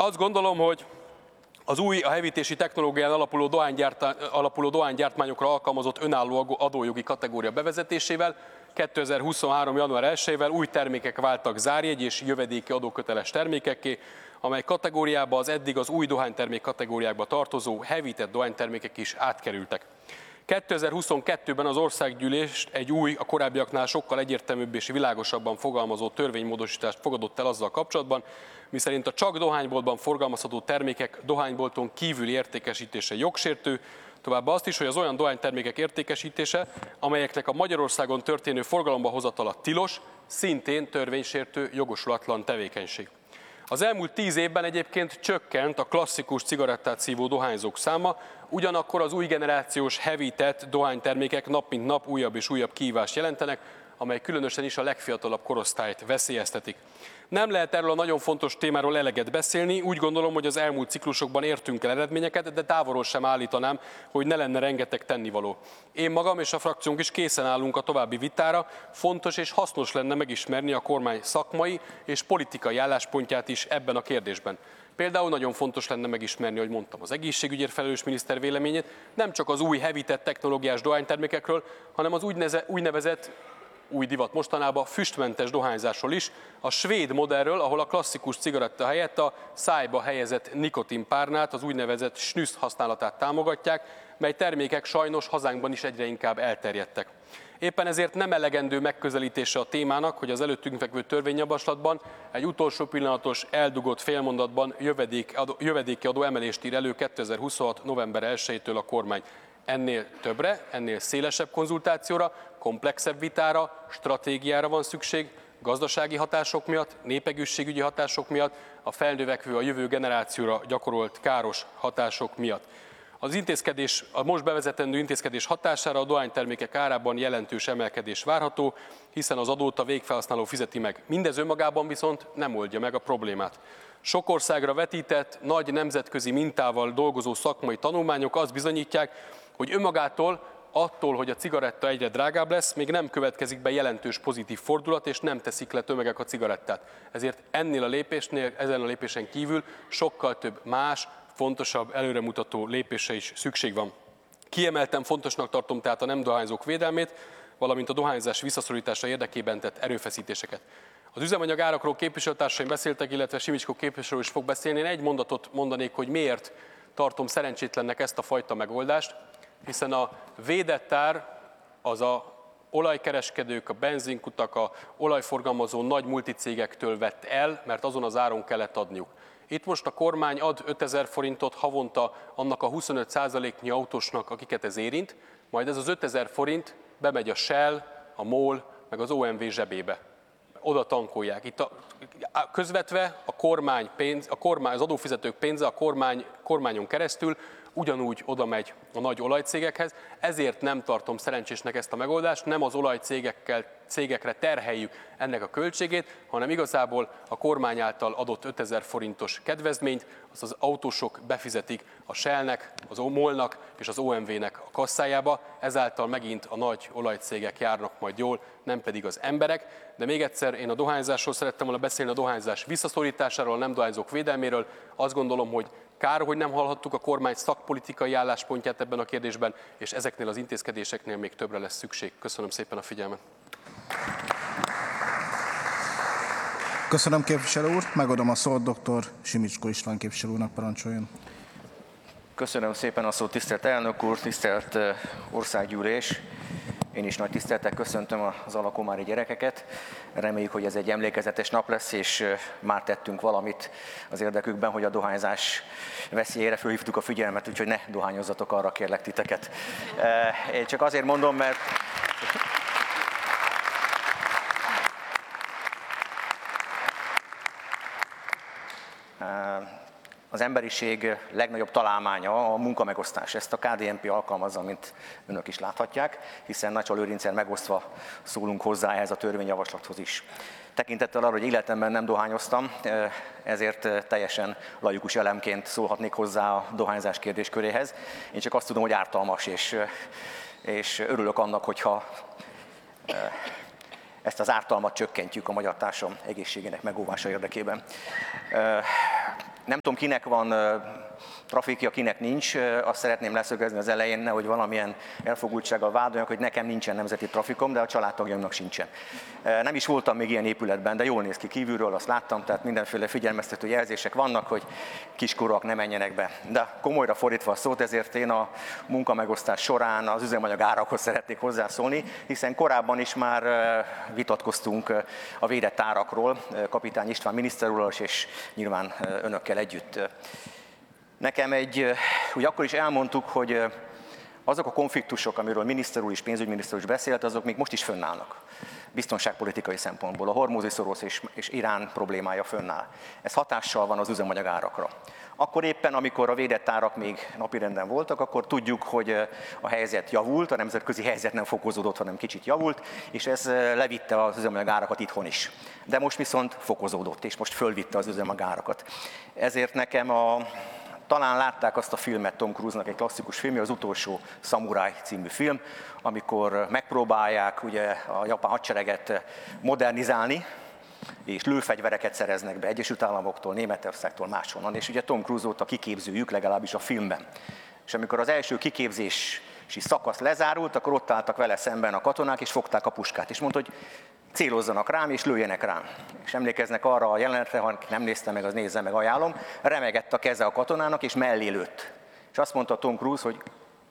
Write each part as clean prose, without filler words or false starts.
Azt gondolom, hogy az új, a hevítési technológián alapuló dohánygyártmányokra alkalmazott önálló adójogi kategória bevezetésével 2023. január 1-ével új termékek váltak zárjegy és jövedéki adóköteles termékekké, amely kategóriába az eddig az új dohánytermék kategóriákba tartozó hevített dohánytermékek is átkerültek. 2022-ben az országgyűlés egy új, a korábbiaknál sokkal egyértelműbb és világosabban fogalmazó törvénymódosítást fogadott el azzal kapcsolatban, miszerint a csak dohányboltban forgalmazható termékek dohánybolton kívüli értékesítése jogsértő, továbbá azt is, hogy az olyan dohánytermékek értékesítése, amelyeknek a Magyarországon történő forgalomba hozatala tilos, szintén törvénysértő, jogosulatlan tevékenység. Az elmúlt 10 évben egyébként csökkent a klasszikus cigarettát szívó dohányzók száma, ugyanakkor az új generációs hevített dohánytermékek nap mint nap újabb és újabb kihívást jelentenek, amely különösen is a legfiatalabb korosztályt veszélyeztetik. Nem lehet erről a nagyon fontos témáról eleget beszélni, úgy gondolom, hogy az elmúlt ciklusokban értünk el eredményeket, de távolról sem állítanám, hogy ne lenne rengeteg tennivaló. Én magam és a frakciónk is készen állunk a további vitára, fontos és hasznos lenne megismerni a kormány szakmai és politikai álláspontját is ebben a kérdésben. Például nagyon fontos lenne megismerni, hogy mondtam, az egészségügyért felelős miniszter véleményét, nem csak az új hevített technológiás dohánytermékekről, hanem az úgynevezett új divat mostanában füstmentes dohányzásról is, a svéd modellről, ahol a klasszikus cigaretta helyett a szájba helyezett nikotinpárnát, az úgynevezett snus használatát támogatják, mely termékek sajnos hazánkban is egyre inkább elterjedtek. Éppen ezért nem elegendő megközelítése a témának, hogy az előttünk fekvő törvényjavaslatban egy utolsó pillanatos eldugott félmondatban jövedéki adó emelést ír elő 2026. november 1-től a kormány. Ennél többre, ennél szélesebb konzultációra, komplexebb vitára, stratégiára van szükség, gazdasági hatások miatt, népegészségügyi hatások miatt, a felnövekvő, a jövő generációra gyakorolt káros hatások miatt. A most bevezetendő intézkedés hatására a dohánytermékek árában jelentős emelkedés várható, hiszen az adót a végfelhasználó fizeti meg. Mindez önmagában viszont nem oldja meg a problémát. Sok országra vetített, nagy nemzetközi mintával dolgozó szakmai tanulmányok azt bizonyítják, hogy önmagától, attól, hogy a cigaretta egyre drágább lesz, még nem következik be jelentős pozitív fordulat, és nem teszik le tömegek a cigarettát. Ezért ezen a lépésen kívül sokkal több más, fontosabb, előremutató lépésre is szükség van. Kiemelten fontosnak tartom tehát a nem dohányzók védelmét, valamint a dohányzás visszaszorítása érdekében tett erőfeszítéseket. Az üzemanyag árakról képviselőtársaim beszéltek, illetve Simicskó képviselő is fog beszélni. Én egy mondatot mondanék, hogy miért tartom szerencsétlennek ezt a fajta megoldást, hiszen a védett ár az a olajkereskedők, a benzinkutak, a olajforgalmazó nagy multicégektől vett el, mert azon az áron kellett adniuk. Itt most a kormány ad 5000 forintot havonta annak a 25%-nyi autósnak, akiket ez érint, majd ez az 5000 forint bemegy a Shell, a MOL, meg az OMV zsebébe. Oda tankolják. Itt közvetve az adófizetők pénze a kormányon keresztül ugyanúgy oda megy a nagy olajcégekhez, ezért nem tartom szerencsésnek ezt a megoldást, nem az olajcégekre terheljük ennek a költségét, hanem igazából a kormány által adott 5000 forintos kedvezményt, azt az autósok befizetik a Shellnek, az MOL-nak és az OMV-nek a kasszájába, ezáltal megint a nagy olajcégek járnak majd jól, nem pedig az emberek. De még egyszer, én a dohányzásról szerettem volna beszélni, a dohányzás visszaszorításáról, a nem dohányzók védelméről. Azt gondolom, hogy kár, hogy nem hallhattuk a kormány szakpolitikai álláspontját ebben a kérdésben, és ezeknél az intézkedéseknél még többre lesz szükség. Köszönöm szépen a figyelmet. Köszönöm, képviselő úr. Megadom a szót dr. Simicskó István képviselő úrnak, parancsoljon. Köszönöm szépen a szót, tisztelt elnök úr, tisztelt országgyűlés. Én is nagy tisztelettel köszöntöm az alakomári gyerekeket. Reméljük, hogy ez egy emlékezetes nap lesz, és már tettünk valamit az érdekükben, hogy a dohányzás veszélyére fölhívtuk a figyelmet, úgyhogy ne dohányozzatok, arra kérlek titeket. Én csak azért mondom, mert az emberiség legnagyobb találmánya a munkamegosztás. Ezt a KDNP alkalmazza, mint önök is láthatják, hiszen Nacsal Lőrinccel megosztva szólunk hozzá ehhez a törvényjavaslathoz is. Tekintettel arra, hogy életemben nem dohányoztam, ezért teljesen laikus elemként szólhatnék hozzá a dohányzás kérdésköréhez. Én csak azt tudom, hogy ártalmas, és örülök annak, hogyha ezt az ártalmat csökkentjük a magyar társadalom egészségének megóvása érdekében. Nem tudom, kinek van trafikja, kinek nincs, azt szeretném leszögezni az elején, nehogy valamilyen elfogultsággal vádoljanak, hogy nekem nincsen nemzeti trafikom, de a családtagjaimnak sincsen. Nem is voltam még ilyen épületben, de jól néz ki kívülről, azt láttam, tehát mindenféle figyelmeztető jelzések vannak, hogy kiskorúak ne menjenek be. De komolyra fordítva a szót, ezért én a munkamegosztás során az üzemanyag árakhoz szeretnék hozzászólni, hiszen korábban is már vitatkoztunk a védett árakról, Kapitány István miniszter úrral és nyilván önökkel együtt. Nekem ugye akkor is elmondtuk, hogy azok a konfliktusok, amiről miniszter úr és pénzügyminiszter úr is beszélt, azok még most is fönnállnak. Biztonságpolitikai szempontból a Hormúzi-szoros és Irán problémája fönnáll. Ez hatással van az üzemanyag árakra. Akkor éppen, amikor a védett árak még napirenden voltak, akkor tudjuk, hogy a helyzet javult, a nemzetközi helyzet nem fokozódott, hanem kicsit javult, és ez levitte az üzemanyag árakat itthon is. De most viszont fokozódott, és most fölvitte az üzemanyag árakat. Ezért nekem talán látták azt a filmet, Tom Cruise-nak egy klasszikus filmje, az Utolsó szamuráj című film, amikor megpróbálják ugye a japán hadsereget modernizálni, és lőfegyvereket szereznek be Egyesült Államoktól, Németországtól, máshonnan, és ugye Tom Cruise volt a kiképzőjük, legalábbis a filmben. És amikor az első kiképzési szakasz lezárult, akkor ott álltak vele szemben a katonák, és fogták a puskát, és mondta, hogy célozzanak rám, és lőjenek rám. És emlékeznek arra a jelenetre, ha nem nézte meg, az nézze meg, ajánlom, remegett a keze a katonának, és mellé lőtt. És azt mondta Tom Cruise, hogy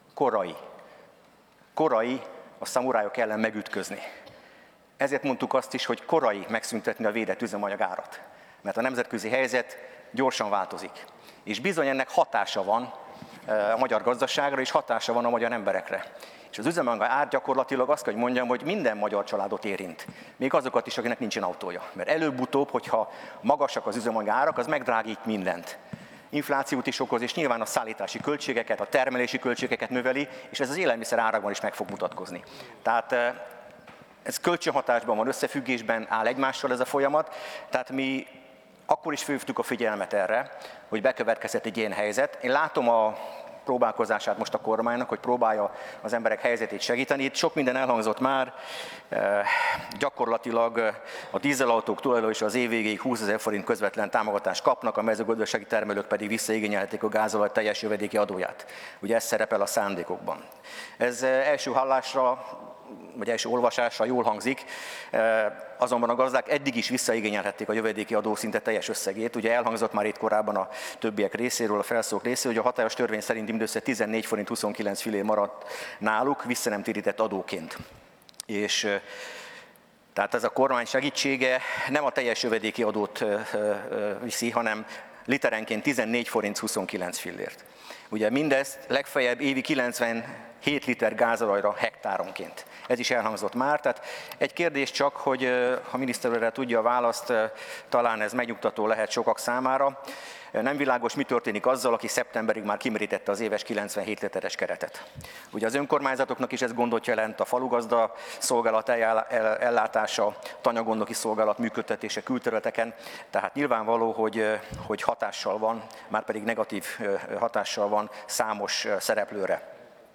korai a szamurájok ellen megütközni. Ezért mondtuk azt is, hogy korai megszüntetni a védett üzemanyag árat. Mert a nemzetközi helyzet gyorsan változik. És bizony ennek hatása van a magyar gazdaságra, és hatása van a magyar emberekre. És az üzemanyag ár gyakorlatilag azt kell, hogy mondjam, hogy minden magyar családot érint. Még azokat is, akinek nincsen autója. Mert előbb-utóbb, hogyha magasak az üzemanyag árak, az megdrágít mindent. Inflációt is okoz, és nyilván a szállítási költségeket, a termelési költségeket növeli, és ez az élelmiszer árakban is meg fog mutatkozni. Tehát ez kölcsönhatásban van, összefüggésben áll egymással ez a folyamat, tehát mi akkor is fölhívtuk a figyelmet erre, hogy bekövetkezett egy ilyen helyzet. Én látom a próbálkozását most a kormánynak, hogy próbálja az emberek helyzetét segíteni. Itt sok minden elhangzott már, gyakorlatilag a dízelautók tulajdonban is az év végéig 20 000 forint közvetlen támogatást kapnak, a mezőgazdasági termelők pedig visszaigényelhetik a gázolaj teljes jövedéki adóját. Ugye ez szerepel a szándékokban. Ez első hallásra, vagy első olvasásra jól hangzik, azonban a gazdák eddig is visszaigényelhették a jövedéki adó szinte teljes összegét. Ugye elhangzott már itt korábban a többiek részéről, a felszólalók részéről, hogy a hatályos törvény szerint mindössze 14 forint 29 fillér maradt náluk vissza nem térített adóként. És tehát ez a kormány segítsége nem a teljes jövedéki adót viszi, hanem literenként 14 forint 29 fillért. Ugye mindezt legfeljebb évi 97 liter gázolajra hektáronként. Ez is elhangzott már, tehát egy kérdés csak, hogy ha miniszter úr erre tudja a választ, talán ez megnyugtató lehet sokak számára. Nem világos, mi történik azzal, aki szeptemberig már kimerítette az éves 97 literes keretet. Ugye az önkormányzatoknak is ez gondot jelent, a falugazda szolgálat ellátása, tanyagondoki szolgálat működtetése külterületeken, tehát nyilvánvaló, hogy hatással van, már pedig negatív hatással van számos szereplőre.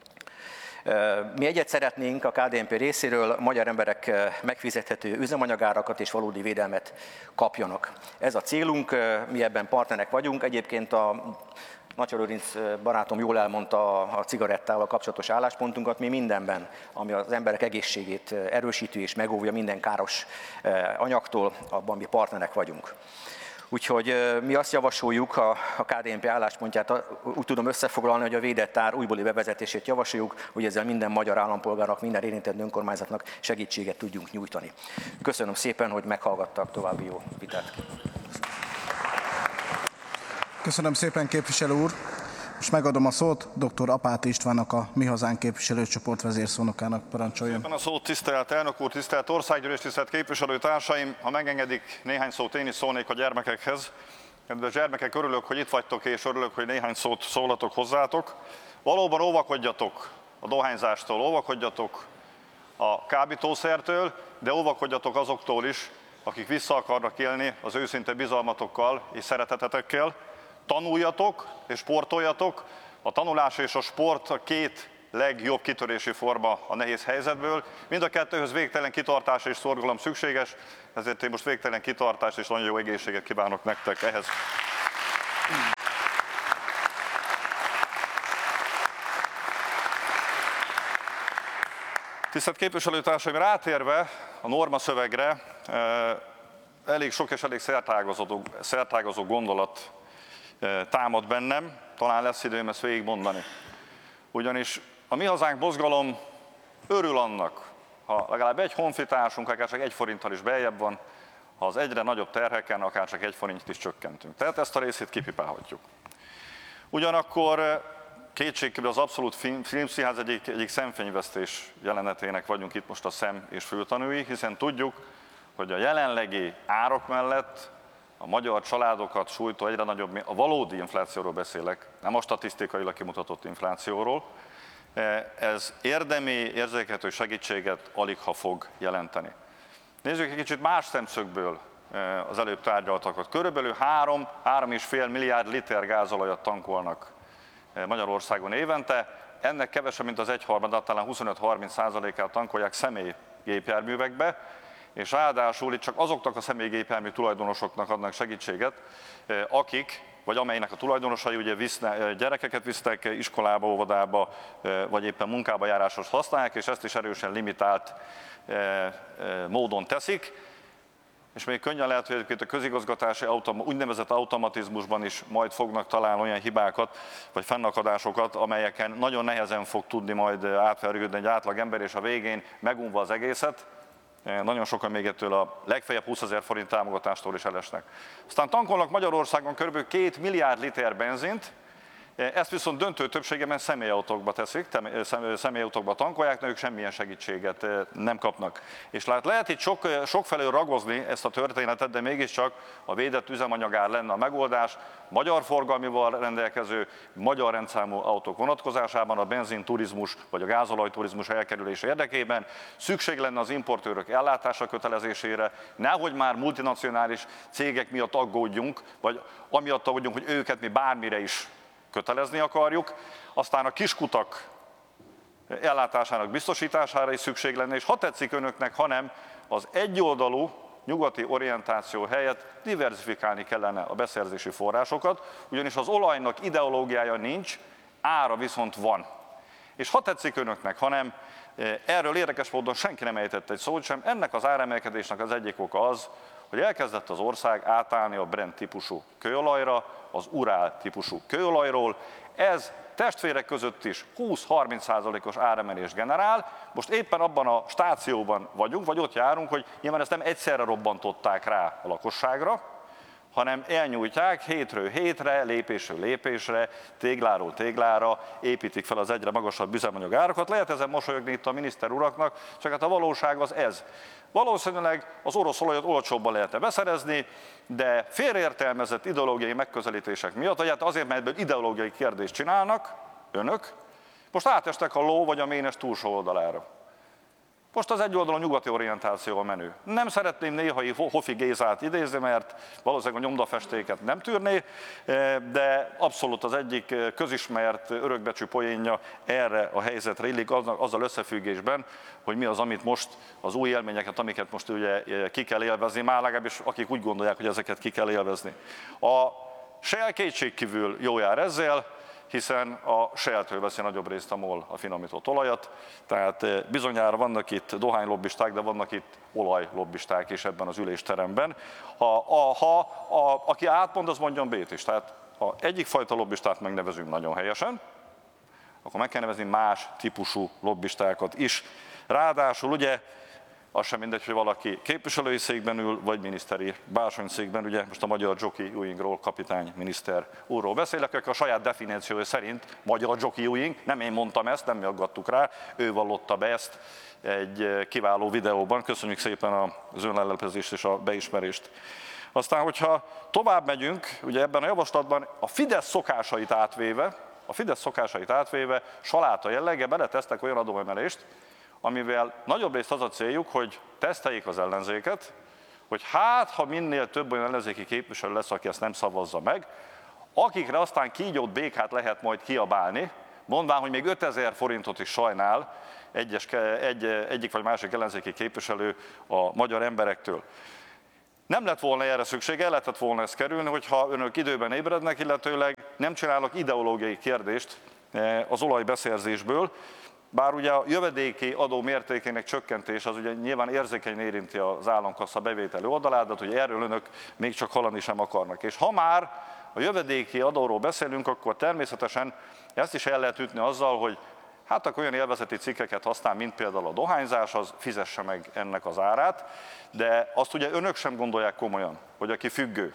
Mi egyet szeretnénk a KDNP részéről, a magyar emberek megfizethető üzemanyagárakat és valódi védelmet kapjanak. Ez a célunk, mi ebben partnerek vagyunk. Egyébként a Nacsor Lőrinc barátom jól elmondta a cigarettával kapcsolatos álláspontunkat, mi mindenben, ami az emberek egészségét erősíti és megóvja minden káros anyagtól, abban mi partnerek vagyunk. Úgyhogy mi azt javasoljuk, a KDNP álláspontját úgy tudom összefoglalni, hogy a védett ár újbóli bevezetését javasoljuk, hogy ezzel minden magyar állampolgárnak, minden érintett önkormányzatnak segítséget tudjunk nyújtani. Köszönöm szépen, hogy meghallgattak, további jó vitát. Köszönöm szépen, képviselő úr. Most megadom a szót dr. Apáti Istvánnak, a Mi Hazánk képviselőcsoport vezérszónokának. Parancsoljon. Köszönöm a szót, tisztelt elnök úr, tisztelt országgyűlés, tisztelt képviselőtársaim! Ha megengedik, néhány szót én is szólnék a gyermekekhez. Kedves gyermekek, örülök, hogy itt vagytok, és örülök, hogy néhány szót szólatok hozzátok. Valóban óvakodjatok a dohányzástól, óvakodjatok a kábítószertől, de óvakodjatok azoktól is, akik vissza akarnak élni az őszinte bizalmatokkal és szeretetetekkel. Tanuljatok és sportoljatok. A tanulás és a sport a két legjobb kitörési forma a nehéz helyzetből. Mind a kettőhöz végtelen kitartás és szorgalom szükséges, ezért én most végtelen kitartást és nagyon jó egészséget kívánok nektek ehhez. Tisztelt képviselőtársaim, rátérve a normaszövegre, elég sok és elég szertágazó gondolat támad bennem, talán lesz időm ezt végigmondani. Ugyanis a Mi Hazánk mozgalom örül annak, ha legalább egy honfitársunk akár csak 1 forinttal is beljebb van, ha az egyre nagyobb terheken akár csak 1 forintot is csökkentünk. Tehát ezt a részét kipipálhatjuk. Ugyanakkor kétségkívül az Abszolút Filmszínház egyik szemfényvesztés jelenetének vagyunk itt most a szem- és fültanúi, hiszen tudjuk, hogy a jelenlegi árak mellett a magyar családokat sújtó egyre nagyobb, a valódi inflációról beszélek, nem a statisztikailag kimutatott inflációról, ez érdemi, érzékelhető segítséget aligha fog jelenteni. Nézzük egy kicsit más szemszögből az előbb tárgyaltakat. Körülbelül 3,5 milliárd liter gázolajat tankolnak Magyarországon évente, ennek kevesebb, mint az egyharmadát, talán 25-30%-át tankolják személygépjárművekbe, és ráadásul itt csak azoknak a személygépjármű tulajdonosoknak adnak segítséget, akik, vagy amelynek a tulajdonosai ugye gyerekeket visznek iskolába, óvodába, vagy éppen munkába járáshoz használják, és ezt is erősen limitált módon teszik. És még könnyen lehet, hogy egyébként a közigazgatási úgynevezett automatizmusban is majd fognak találni olyan hibákat, vagy fennakadásokat, amelyeken nagyon nehezen fog tudni majd átvergődni egy átlag ember, és a végén megunva az egészet, nagyon sokan még ettől a legfeljebb 20 000 forint támogatástól is elesnek. Aztán tankolnak Magyarországon kb. 2 milliárd liter benzint, ezt viszont döntő többségében személyautókba teszik, személyautókba tankolják, de ők semmilyen segítséget nem kapnak. És lehet itt sokfelől ragozni ezt a történetet, de mégiscsak a védett üzemanyagár lenne a megoldás. Magyar forgalmival rendelkező, magyar rendszámú autók vonatkozásában a benzinturizmus vagy a gázolajturizmus elkerülése érdekében szükség lenne az importőrök ellátása kötelezésére, nehogy már multinacionális cégek miatt aggódjunk, vagy amiatt aggódjunk, hogy őket mi bármire is kötelezni akarjuk, aztán a kiskutak ellátásának biztosítására is szükség lenne, és ha tetszik önöknek, hanem az egyoldalú nyugati orientáció helyett diverzifikálni kellene a beszerzési forrásokat, ugyanis az olajnak ideológiája nincs, ára viszont van. És ha tetszik önöknek, hanem erről érdekes módon senki nem ejtett egy szót sem, ennek az áremelkedésnek az egyik oka az, hogy elkezdett az ország átállni a Brent típusú kőolajra, az Urál típusú kőolajról. Ez testvérek között is 20-30%-os áremelés generál. Most éppen abban a stációban vagyunk, vagy ott járunk, hogy nyilván ezt nem egyszerre robbantották rá a lakosságra, hanem elnyújtják hétről hétre, lépésről lépésre, tégláról téglára, építik fel az egyre magasabb üzemanyagárakat. Lehet ezen mosolyogni itt a miniszter uraknak, csak hát a valóság az ez. Valószínűleg az orosz olajat olcsóbban lehetne beszerezni, de félreértelmezett ideológiai megközelítések miatt, vagy hát azért, mert ebből ideológiai kérdést csinálnak önök, most átestek a ló vagy a ménes túlsó oldalára. Most az egyoldalú nyugati orientáció a menő. Nem szeretném néhai Hofi Gézát idézni, mert valószínűleg a nyomdafestéket nem tűrné, de abszolút az egyik közismert örökbecsű poénja erre a helyzetre illik, azzal összefüggésben, hogy mi az, amit most, az új élményeket, amiket most ugye ki kell élvezni, már legalábbis akik úgy gondolják, hogy ezeket ki kell élvezni. A Shell kétségkívül jó jár ezzel, hiszen a Shell-től veszi nagyobb részt a MOL a finomított olajat, tehát bizonyára vannak itt dohánylobbisták, de vannak itt olajlobbisták is ebben az ülésteremben. Aki átmond, az mondjon B-t is. Tehát ha egyik fajta lobbistát megnevezünk nagyon helyesen, akkor meg kell nevezni más típusú lobbistákat is. Ráadásul ugye az sem mindegy, hogy valaki képviselői székben ül, vagy miniszteri bársonyszékben, ugye most a magyar Jockey Ewingról, kapitány miniszter úrról beszélek, aki a saját definíciója szerint magyar Jockey Ewing, nem én mondtam ezt, nem mi aggattuk rá, ő vallotta be ezt egy kiváló videóban. Köszönjük szépen az önleleplezést és a beismerést. Aztán, hogyha tovább megyünk, ugye ebben a javaslatban a Fidesz szokásait átvéve, saláta jelleggel beletesztek olyan adóemelést, amivel nagyobb részt az a céljuk, hogy teszteljék az ellenzéket, hogy hát, ha minél több olyan ellenzéki képviselő lesz, aki ezt nem szavazza meg, akikre aztán kígyót békát lehet majd kiabálni, mondván, hogy még 5000 forintot is sajnál egyik vagy másik ellenzéki képviselő a magyar emberektől. Nem lett volna erre szükség, el lehetett volna ezt kerülni, hogyha önök időben ébrednek, illetőleg nem csinálnak ideológiai kérdést az olajbeszerzésből, bár ugye a jövedéki adó mértékének csökkentés az ugye nyilván érzékenyen érinti az államkassa bevételi oldalát, de ugye erről önök még csak hallani sem akarnak. És ha már a jövedéki adóról beszélünk, akkor természetesen ezt is el lehet ütni azzal, hogy hát akkor olyan élvezeti cikkeket használ, mint például a dohányzás, az fizesse meg ennek az árát, de azt ugye önök sem gondolják komolyan, hogy aki függő,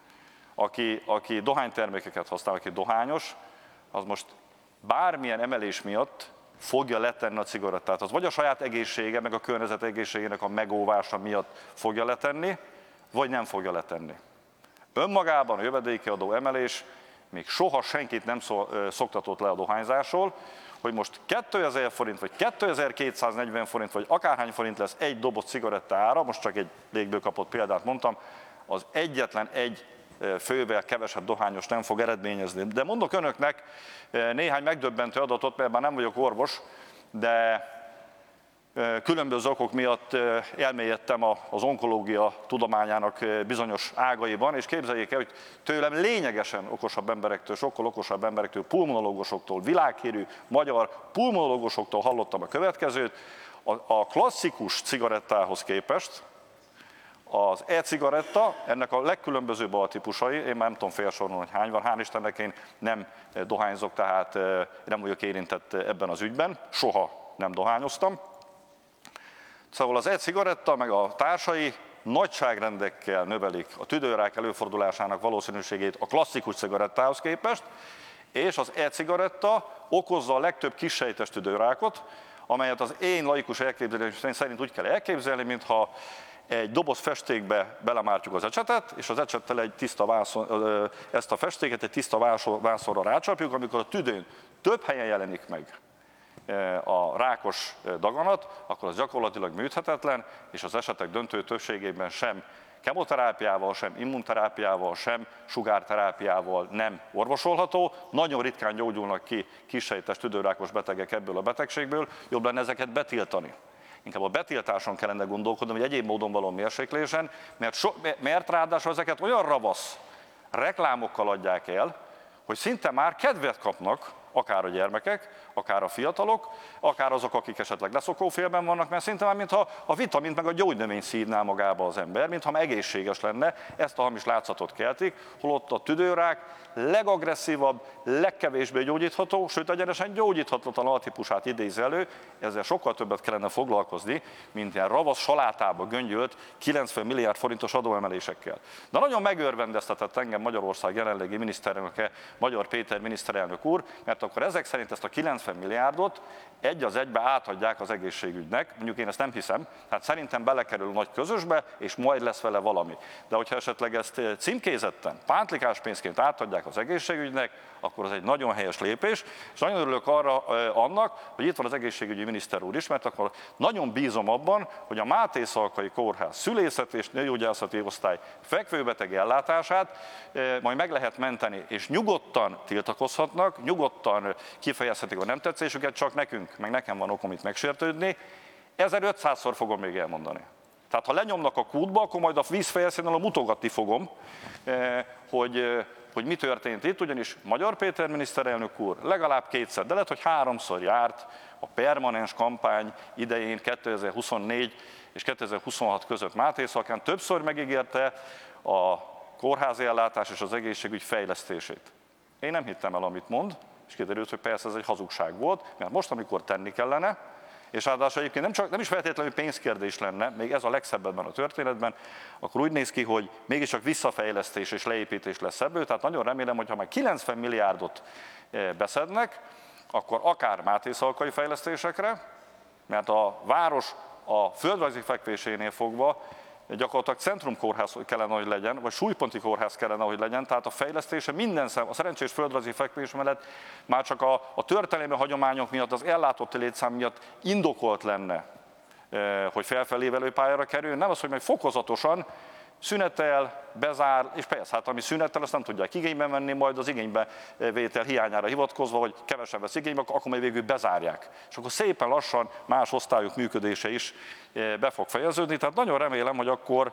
aki dohánytermékeket használ, aki dohányos, az most bármilyen emelés miatt fogja letenni a cigarettát. Az vagy a saját egészsége, meg a környezet egészségének a megóvása miatt fogja letenni, vagy nem fogja letenni. Önmagában a jövedéki adó emelés még soha senkit nem szoktatott le a dohányzásról, hogy most 2000 forint, vagy 2240 forint, vagy akárhány forint lesz egy doboz cigaretta ára, most csak egy légből kapott példát mondtam, az egyetlen egy fővel kevesebb dohányos nem fog eredményezni. De mondok önöknek néhány megdöbbentő adatot, mert már nem vagyok orvos, de különböző okok miatt elmélyedtem az onkológia tudományának bizonyos ágaiban, és képzeljék el, hogy tőlem lényegesen okosabb emberektől, sokkal okosabb emberektől, pulmonológusoktól, világhírű magyar pulmonológusoktól hallottam a következőt: a klasszikus cigarettához képest az e-cigaretta, ennek a legkülönbözőbb altípusai, én már nem tudom felsorolni, hogy hány van, hál' Istennek én nem dohányzok, tehát nem vagyok érintett ebben az ügyben, soha nem dohányoztam. Szóval az e-cigaretta meg a társai nagyságrendekkel növelik a tüdőrák előfordulásának valószínűségét a klasszikus cigarettához képest, és az e-cigaretta okozza a legtöbb kissejtes tüdőrákot, amelyet az én laikus elképzelésem szerint úgy kell elképzelni, mintha egy doboz festékbe belemártjuk az ecsetet, és az ecsettel egy tiszta vászon, ezt a festéket egy tiszta vászonra rácsapjuk, amikor a tüdőn több helyen jelenik meg a rákos daganat, akkor az gyakorlatilag műthetetlen, és az esetek döntő többségében sem kemoterápiával, sem immunterápiával, sem sugárterápiával nem orvosolható. Nagyon ritkán gyógyulnak ki kissejtes tüdőrákos betegek ebből a betegségből, jobb lenne ezeket betiltani. Inkább a betiltáson kellene gondolkodni, vagy egyéb módon való mérséklésen, mert ráadásul ezeket olyan ravasz reklámokkal adják el, hogy szinte már kedvet kapnak akár a gyermekek, akár a fiatalok, akár azok, akik esetleg leszokófélben vannak, mert szinte már mintha a vitamint meg a gyógynövényt szívná magába az ember, mintha egészséges lenne, ezt a hamis látszatot keltik, holott a tüdőrák legagresszívabb, legkevésbé gyógyítható, sőt egyenesen gyógyíthatatlan altípusát idéz elő, ezzel sokkal többet kellene foglalkozni, mint ilyen ravasz salátába göngyölt 90 milliárd forintos adóemelésekkel. De nagyon megörvendeztetett engem Magyarország jelenlegi miniszterelnöke, Magyar Péter miniszterelnök úr, mert akkor ezek szerint ezt a 90 milliárdot egy az egybe átadják az egészségügynek, mondjuk én ezt nem hiszem, tehát szerintem belekerül nagy közösbe, és majd lesz vele valami. De hogyha esetleg ezt címkézetten, pántlikás pénzként átadják az egészségügynek, akkor az egy nagyon helyes lépés, és nagyon örülök annak, hogy itt van az egészségügyi miniszter úr is, mert akkor nagyon bízom abban, hogy a Mátészalkai Kórház szülészet és nőgyógyászati osztály fekvőbeteg ellátását majd meg lehet menteni, és nyugodtan tiltakozhatnak, nyugodtan kifejezhetik a nem tetszésüket, csak nekünk, meg nekem van okom itt megsértődni. 1500-szor fogom még elmondani. Tehát ha lenyomnak a kútba, akkor majd a vízfejeszénnel mutogatni fogom, hogy mi történt itt, ugyanis Magyar Péter miniszterelnök úr legalább kétszer, de lehet, hogy 3-szor járt a permanens kampány idején 2024 és 2026 között Mátészalkán, többször megígérte a kórházi ellátás és az egészségügy fejlesztését. Én nem hittem el, amit mond, és kiderült, hogy persze ez egy hazugság volt, mert most, amikor tenni kellene, és ráadásul egyébként nem is feltétlenül pénzkérdés lenne, még ez a legszebb ebben a történetben, akkor úgy néz ki, hogy mégiscsak visszafejlesztés és leépítés lesz ebből, tehát nagyon remélem, hogy ha már 90 milliárdot beszednek, akkor akár mátészalkai fejlesztésekre, mert a város a földrajzi fekvésénél fogva gyakorlatilag centrumkórház kellene, hogy legyen, vagy súlyponti kórház kellene, hogy legyen, tehát a fejlesztése a szerencsés földrajzi fekvés mellett már csak a történelmi hagyományok miatt, az ellátott létszám miatt indokolt lenne, hogy felfelévelő pályára kerül, nem az, hogy majd fokozatosan szünetel, bezár, és persze, hát ami szünettel, azt nem tudják igénybe venni, majd az igénybevétel hiányára hivatkozva, hogy kevesebb vesz igénybe, akkor majd végül bezárják. És akkor szépen lassan más osztályok működése is be fog fejeződni, tehát nagyon remélem, hogy akkor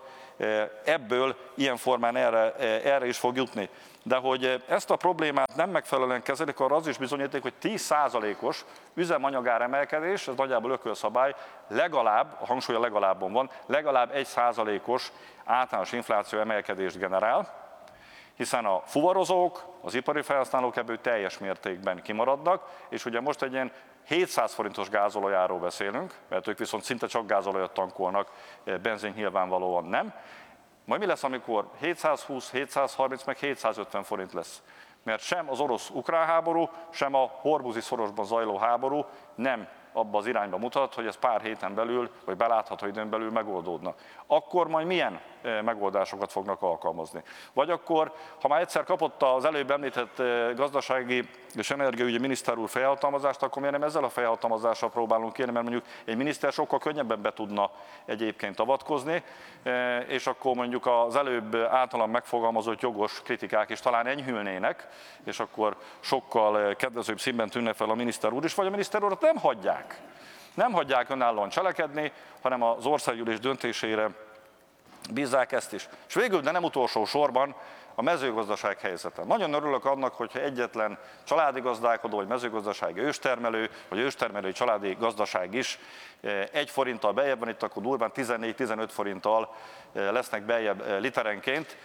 ebből ilyen formán erre is fog jutni. De hogy ezt a problémát nem megfelelően kezelik, arra az is bizonyíték, hogy 10%-os üzemanyagár emelkedés, ez nagyjából ökölszabály, legalább, a hangsúly a legalábbon van, legalább 1%-os általános infláció emelkedést generál, hiszen a fuvarozók, az ipari felhasználók ebből teljes mértékben kimaradnak, és ugye most egy ilyen 700 forintos gázolajáról beszélünk, mert ők viszont szinte csak gázolajat tankolnak, benzin nyilvánvalóan nem. Majd mi lesz, amikor 720, 730, meg 750 forint lesz? Mert sem az orosz-ukrán háború, sem a hormuzi szorosban zajló háború nem abba az irányba mutat, hogy ez pár héten belül, vagy belátható időn belül megoldódna. Akkor majd milyen megoldásokat fognak alkalmazni? Vagy akkor, ha már egyszer kapott az előbb említett gazdasági és energiaügyi miniszter úr felhatalmazást, akkor miért nem ezzel a felhatalmazással próbálunk kérni, mert mondjuk egy miniszter sokkal könnyebben be tudna egyébként avatkozni, és akkor mondjuk az előbb általam megfogalmazott jogos kritikák is talán enyhülnének, és akkor sokkal kedvezőbb színben tűnne fel a miniszter úr is, vagy a miniszter urat nem hagyják. Nem hagyják önállóan cselekedni, hanem az országgyűlés döntésére bízzák ezt is. És végül, de nem utolsó sorban, a mezőgazdaság helyzete. Nagyon örülök annak, hogyha egyetlen családi gazdálkodó, vagy mezőgazdasági őstermelő, vagy őstermelői családi gazdaság is 1 forinttal beljebb van, itt akkor durván 14-15 forinttal lesznek beljebb literenként.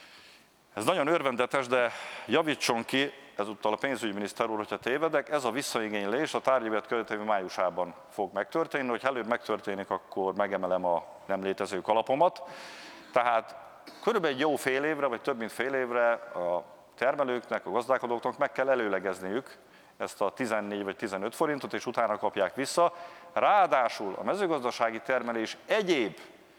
Ez nagyon örvendetes, de javítson ki ezúttal a pénzügyminiszter úr, hogyha tévedek, ez a visszaigénylés a tárgyévet követő májusában fog megtörténni, hogy előbb megtörténik, akkor megemelem a nem létező kalapomat. Tehát körülbelül egy jó fél évre, vagy több mint fél évre a termelőknek, a gazdálkodóknak meg kell előlegezniük ezt a 14 vagy 15 forintot, és utána kapják vissza. Ráadásul a mezőgazdasági termelés egyéb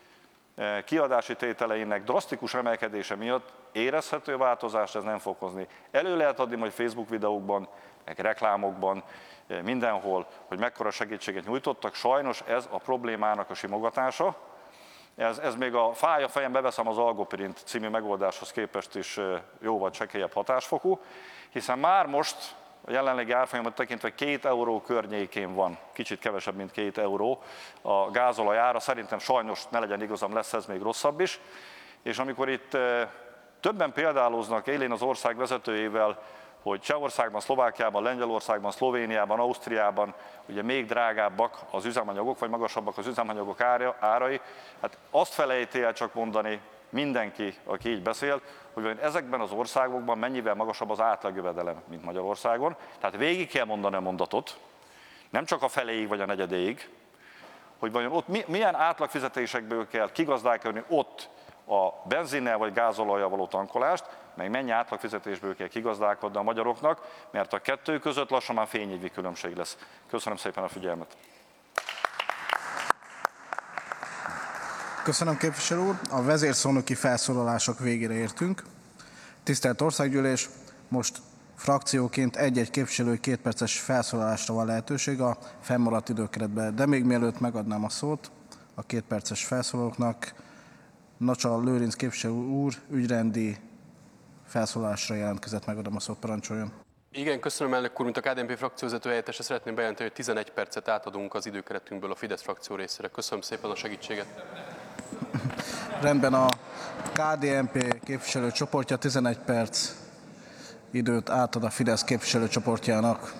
kiadási tételeinek drasztikus emelkedése miatt érezhető változást ez nem fog hozni. Elő lehet adni majd Facebook videókban, meg reklámokban, mindenhol, hogy mekkora segítséget nyújtottak. Sajnos ez a problémának a simogatása. Ez még a fáj a fejem, beveszem az Algopirint című megoldáshoz képest is jóval csekélyebb hatásfokú, hiszen már most a jelenlegi árfolyamat tekintve 2 euró környékén van, kicsit kevesebb, mint 2 euró a gázolaj ára. Szerintem sajnos, ne legyen igazam, lesz ez még rosszabb is. És amikor itt többen példáloznak élén az ország vezetőjével, hogy Csehországban, Szlovákiában, Lengyelországban, Szlovéniában, Ausztriában ugye még drágábbak az üzemanyagok, vagy magasabbak az üzemanyagok árai, hát azt felejti el csak mondani mindenki, aki így beszél, hogy ezekben az országokban mennyivel magasabb az átlagjövedelem, mint Magyarországon. Tehát végig kell mondani a mondatot, nem csak a feléig vagy a negyedéig, hogy vajon ott milyen átlagfizetésekből kell kigazdálkodni ott a benzinnel vagy gázolajjal való tankolást, meg mennyi átlagfizetésből kell kigazdálkodni a magyaroknak, mert a kettő között lassan már fényévű különbség lesz. Köszönöm szépen a figyelmet! Köszönöm, képviselő úr. A vezérszónoki felszólalások végére értünk. Tisztelt Országgyűlés, most frakcióként egy-egy képviselő 2 perces felszólalásra van lehetőség a fennmaradt időkeretben. De még mielőtt megadnám a szót a 2 perces felszólalóknak, Nacsa Lőrinc képviselő úr ügyrendi felszólalásra jelentkezett, megadom a szót, parancsoljon. Igen, köszönöm, elnök úr, mint a KDNP frakcióvezető helyettese szeretném bejelenteni, hogy 11 percet átadunk az időkeretünkből a Fidesz frakció részére. Köszönöm szépen a segítséget. Rendben, a KDNP képviselőcsoportja 11 perc időt átad a Fidesz képviselőcsoportjának.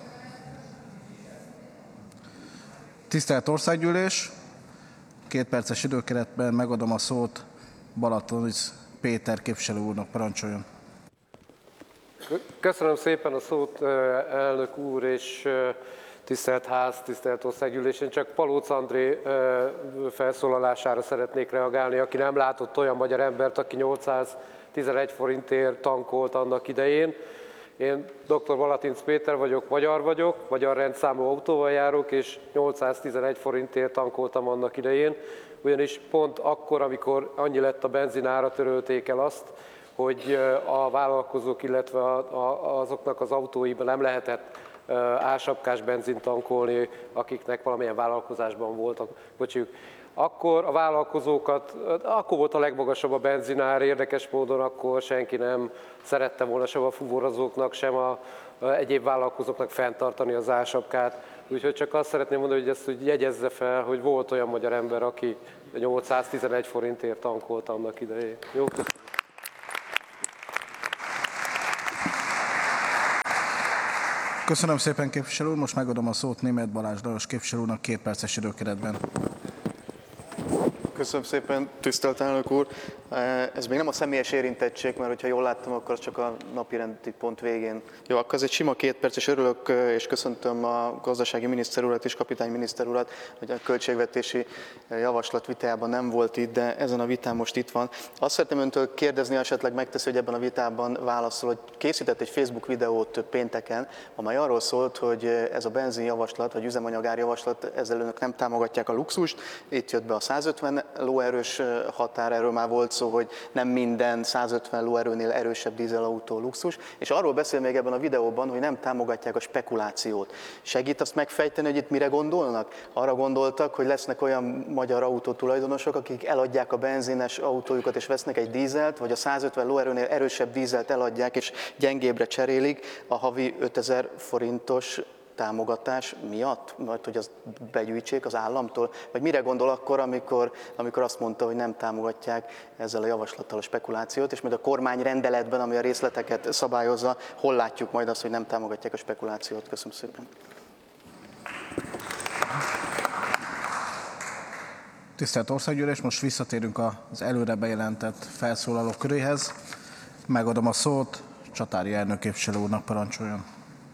Tisztelt Országgyűlés, 2 perces időkeretben megadom a szót Balatonics Péter képviselő úrnak, parancsoljon. Köszönöm szépen a szót, elnök úr, és tisztelt ház, tisztelt Országgyűlés. Én csak Palóc André felszólalására szeretnék reagálni, aki nem látott olyan magyar embert, aki 811 forintért tankolt annak idején. Én dr. Balatinc Péter vagyok, magyar rendszámú autóval járok, és 811 forintért tankoltam annak idején, ugyanis pont akkor, amikor annyi lett a benzinára, törölték el azt, hogy a vállalkozók, illetve azoknak az autóiban nem lehetett ásapkás benzint tankolni, akiknek valamilyen vállalkozásban voltak kocsiuk. Akkor a vállalkozókat, akkor volt a legmagasabb a benzinár, érdekes módon akkor senki nem szerette volna sem a fuvarozóknak, sem a egyéb vállalkozóknak fenntartani az ársapkát. Úgyhogy csak azt szeretném mondani, hogy ezt úgy jegyezze fel, hogy volt olyan magyar ember, aki 811 forintért tankolt annak idején. Jó, köszönöm. Köszönöm szépen, képviselő úr. Most megadom a szót Németh Balázs Lajos képviselő úrnak 2 perces időkeretben. Köszönöm szépen, tisztelt elnök úr. Ez még nem a személyes érintettség, mert hogyha jól láttam, akkor csak a napirendi pont végén. Jó, akkor ez egy sima 2 perces, örülök, és köszöntöm a gazdasági miniszter urat és kapitány miniszter urat, hogy a költségvetési javaslat vitájában nem volt itt, de ezen a vitán most itt van. Azt szeretném öntől kérdezni, esetleg megteszi, hogy ebben a vitában válaszol, hogy készített egy Facebook videót pénteken, amely arról szólt, hogy ez a benzinjavaslat, vagy üzemanyagárjavaslat, ezzel önök nem támogatják a luxust. Itt jött be a 150 lóerős határ, erről már volt szó, hogy nem minden 150 lóerőnél erősebb dízelautó luxus, és arról beszél még ebben a videóban, hogy nem támogatják a spekulációt. Segít azt megfejteni, hogy itt mire gondolnak? Arra gondoltak, hogy lesznek olyan magyar autótulajdonosok, akik eladják a benzines autójukat és vesznek egy dízelt, vagy a 150 lóerőnél erősebb dízelt eladják és gyengébbre cserélik a havi 5000 forintos támogatás miatt, mert hogy azt begyűjtsék az államtól? Vagy mire gondol akkor, amikor azt mondta, hogy nem támogatják ezzel a javaslattal a spekulációt, és majd a kormány rendeletben, ami a részleteket szabályozza, hol látjuk majd azt, hogy nem támogatják a spekulációt? Köszönöm szépen. Tisztelt Országgyűlés, most visszatérünk az előre bejelentett felszólalók köréhez. Megadom a szót Csatári Ernő képviselő úrnak, parancsoljon.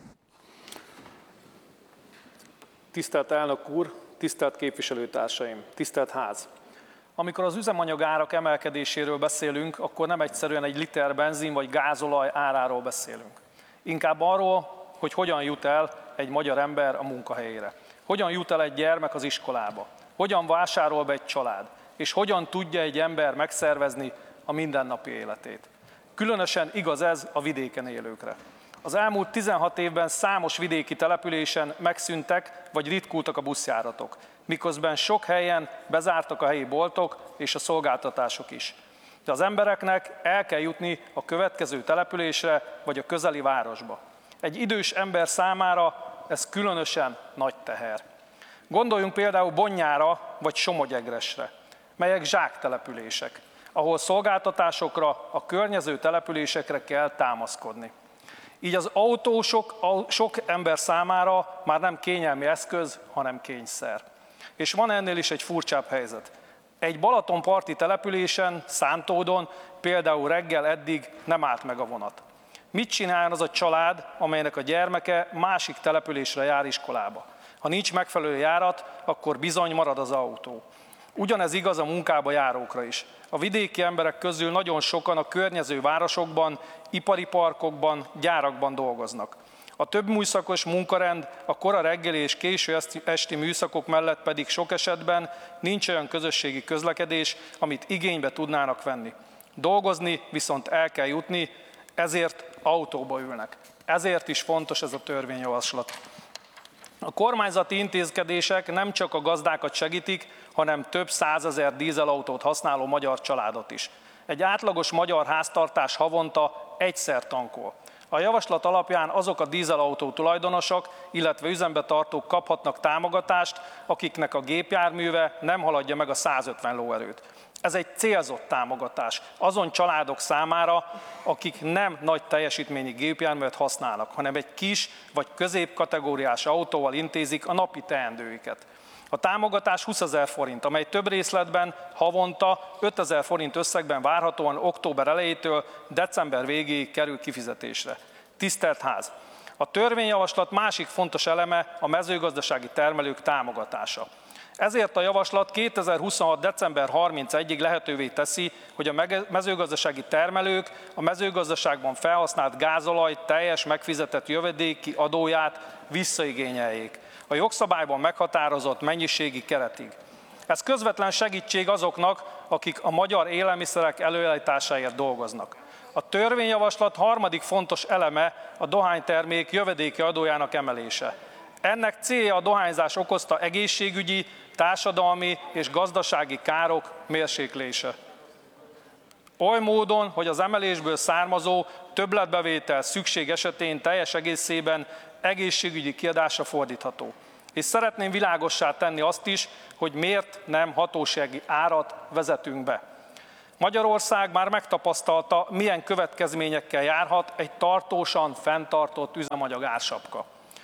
Tisztelt elnök úr, tisztelt képviselőtársaim, tisztelt ház! Amikor az üzemanyag árak emelkedéséről beszélünk, akkor nem egyszerűen egy liter benzin vagy gázolaj áráról beszélünk. Inkább arról, hogy hogyan jut el egy magyar ember a munkahelyére, hogyan jut el egy gyermek az iskolába, hogyan vásárol be egy család, és hogyan tudja egy ember megszervezni a mindennapi életét. Különösen igaz ez a vidéken élőkre. Az elmúlt 16 évben számos vidéki településen megszűntek vagy ritkultak a buszjáratok, miközben sok helyen bezártak a helyi boltok és a szolgáltatások is. De az embereknek el kell jutni a következő településre vagy a közeli városba. Egy idős ember számára ez különösen nagy teher. Gondoljunk például Bonnyára vagy Somogyegresre, melyek zsáktelepülések, ahol szolgáltatásokra, a környező településekre kell támaszkodni. Így az autó sok ember számára már nem kényelmi eszköz, hanem kényszer. És van ennél is egy furcsább helyzet. Egy balatonparti településen, Szántódon például reggel eddig nem állt meg a vonat. Mit csináljon az a család, amelynek a gyermeke másik településre jár iskolába? Ha nincs megfelelő járat, akkor bizony marad az autó. Ugyanez igaz a munkába járókra is. A vidéki emberek közül nagyon sokan a környező városokban, ipari parkokban, gyárakban dolgoznak. A több műszakos munkarend, a kora reggeli és késő esti műszakok mellett pedig sok esetben nincs olyan közösségi közlekedés, amit igénybe tudnának venni. Dolgozni viszont el kell jutni, ezért autóba ülnek. Ezért is fontos ez a törvényjavaslat. A kormányzati intézkedések nem csak a gazdákat segítik, hanem több százezer dízelautót használó magyar családot is. Egy átlagos magyar háztartás havonta egyszer tankol. A javaslat alapján azok a dízelautó tulajdonosok, illetve üzembe tartók kaphatnak támogatást, akiknek a gépjárműve nem haladja meg a 150 lóerőt. Ez egy célzott támogatás azon családok számára, akik nem nagy teljesítményű gépjárművet használnak, hanem egy kis vagy középkategóriás autóval intézik a napi teendőiket. A támogatás 20 000 forint, amely több részletben havonta 5 000 forint összegben várhatóan október elejétől december végéig kerül kifizetésre. Tisztelt Ház! A törvényjavaslat másik fontos eleme a mezőgazdasági termelők támogatása. Ezért a javaslat 2026. december 31-ig lehetővé teszi, hogy a mezőgazdasági termelők a mezőgazdaságban felhasznált gázolaj teljes megfizetett jövedéki adóját visszaigényeljék a jogszabályban meghatározott mennyiségi keretig. Ez közvetlen segítség azoknak, akik a magyar élelmiszerek előállításáért dolgoznak. A törvényjavaslat harmadik fontos eleme a dohánytermék jövedéki adójának emelése. Ennek célja a dohányzás okozta egészségügyi, társadalmi és gazdasági károk mérséklése. Oly módon, hogy az emelésből származó többletbevétel szükség esetén teljes egészében egészségügyi kiadásra fordítható. És szeretném világossá tenni azt is, hogy miért nem hatósági árat vezetünk be. Magyarország már megtapasztalta, milyen következményekkel járhat egy tartósan fenntartott üzemanyag ársapka.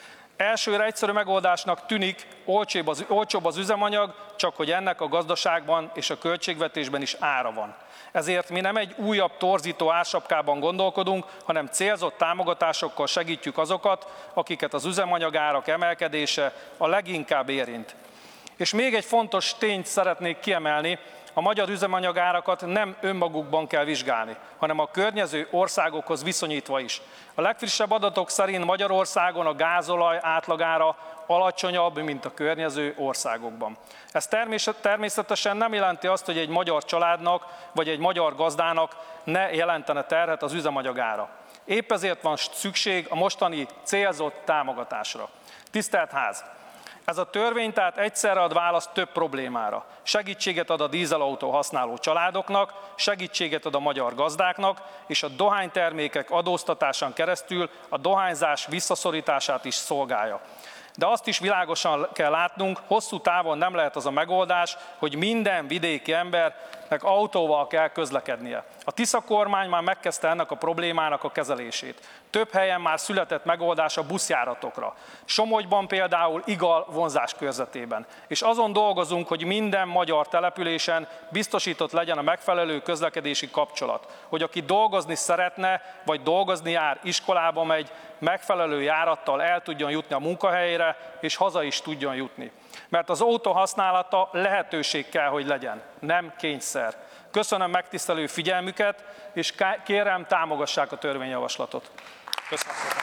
Elsőre egyszerű megoldásnak tűnik, olcsóbb az üzemanyag, csak hogy ennek a gazdaságban és a költségvetésben is ára van. Ezért mi nem egy újabb torzító ársapkában gondolkodunk, hanem célzott támogatásokkal segítjük azokat, akiket az üzemanyagárak emelkedése a leginkább érint. És még egy fontos tényt szeretnék kiemelni, a magyar üzemanyagárakat nem önmagukban kell vizsgálni, hanem a környező országokhoz viszonyítva is. A legfrissebb adatok szerint Magyarországon a gázolaj átlagára alacsonyabb, mint a környező országokban. Ez természetesen nem jelenti azt, hogy egy magyar családnak vagy egy magyar gazdának ne jelentene terhet az üzemanyagára. Épp ezért van szükség a mostani célzott támogatásra. Tisztelt Ház! Ez a törvény tehát egyszerre ad választ több problémára. Segítséget ad a dízelautó használó családoknak, segítséget ad a magyar gazdáknak, és a dohánytermékek adóztatásán keresztül a dohányzás visszaszorítását is szolgálja. De azt is világosan kell látnunk, hosszú távon nem lehet az a megoldás, hogy minden vidéki embernek autóval kell közlekednie. A Tisza kormány már megkezdte ennek a problémának a kezelését. Több helyen már született megoldás a buszjáratokra. Somogyban például Igal vonzás körzetében. És azon dolgozunk, hogy minden magyar településen biztosított legyen a megfelelő közlekedési kapcsolat. Hogy aki dolgozni szeretne, vagy dolgozni jár, iskolába megy, megfelelő járattal el tudjon jutni a munkahelyére, és haza is tudjon jutni. Mert az autó használata lehetőség kell, hogy legyen, nem kényszer. Köszönöm megtisztelő figyelmüket, és kérem, támogassák a törvényjavaslatot. Köszönöm szépen.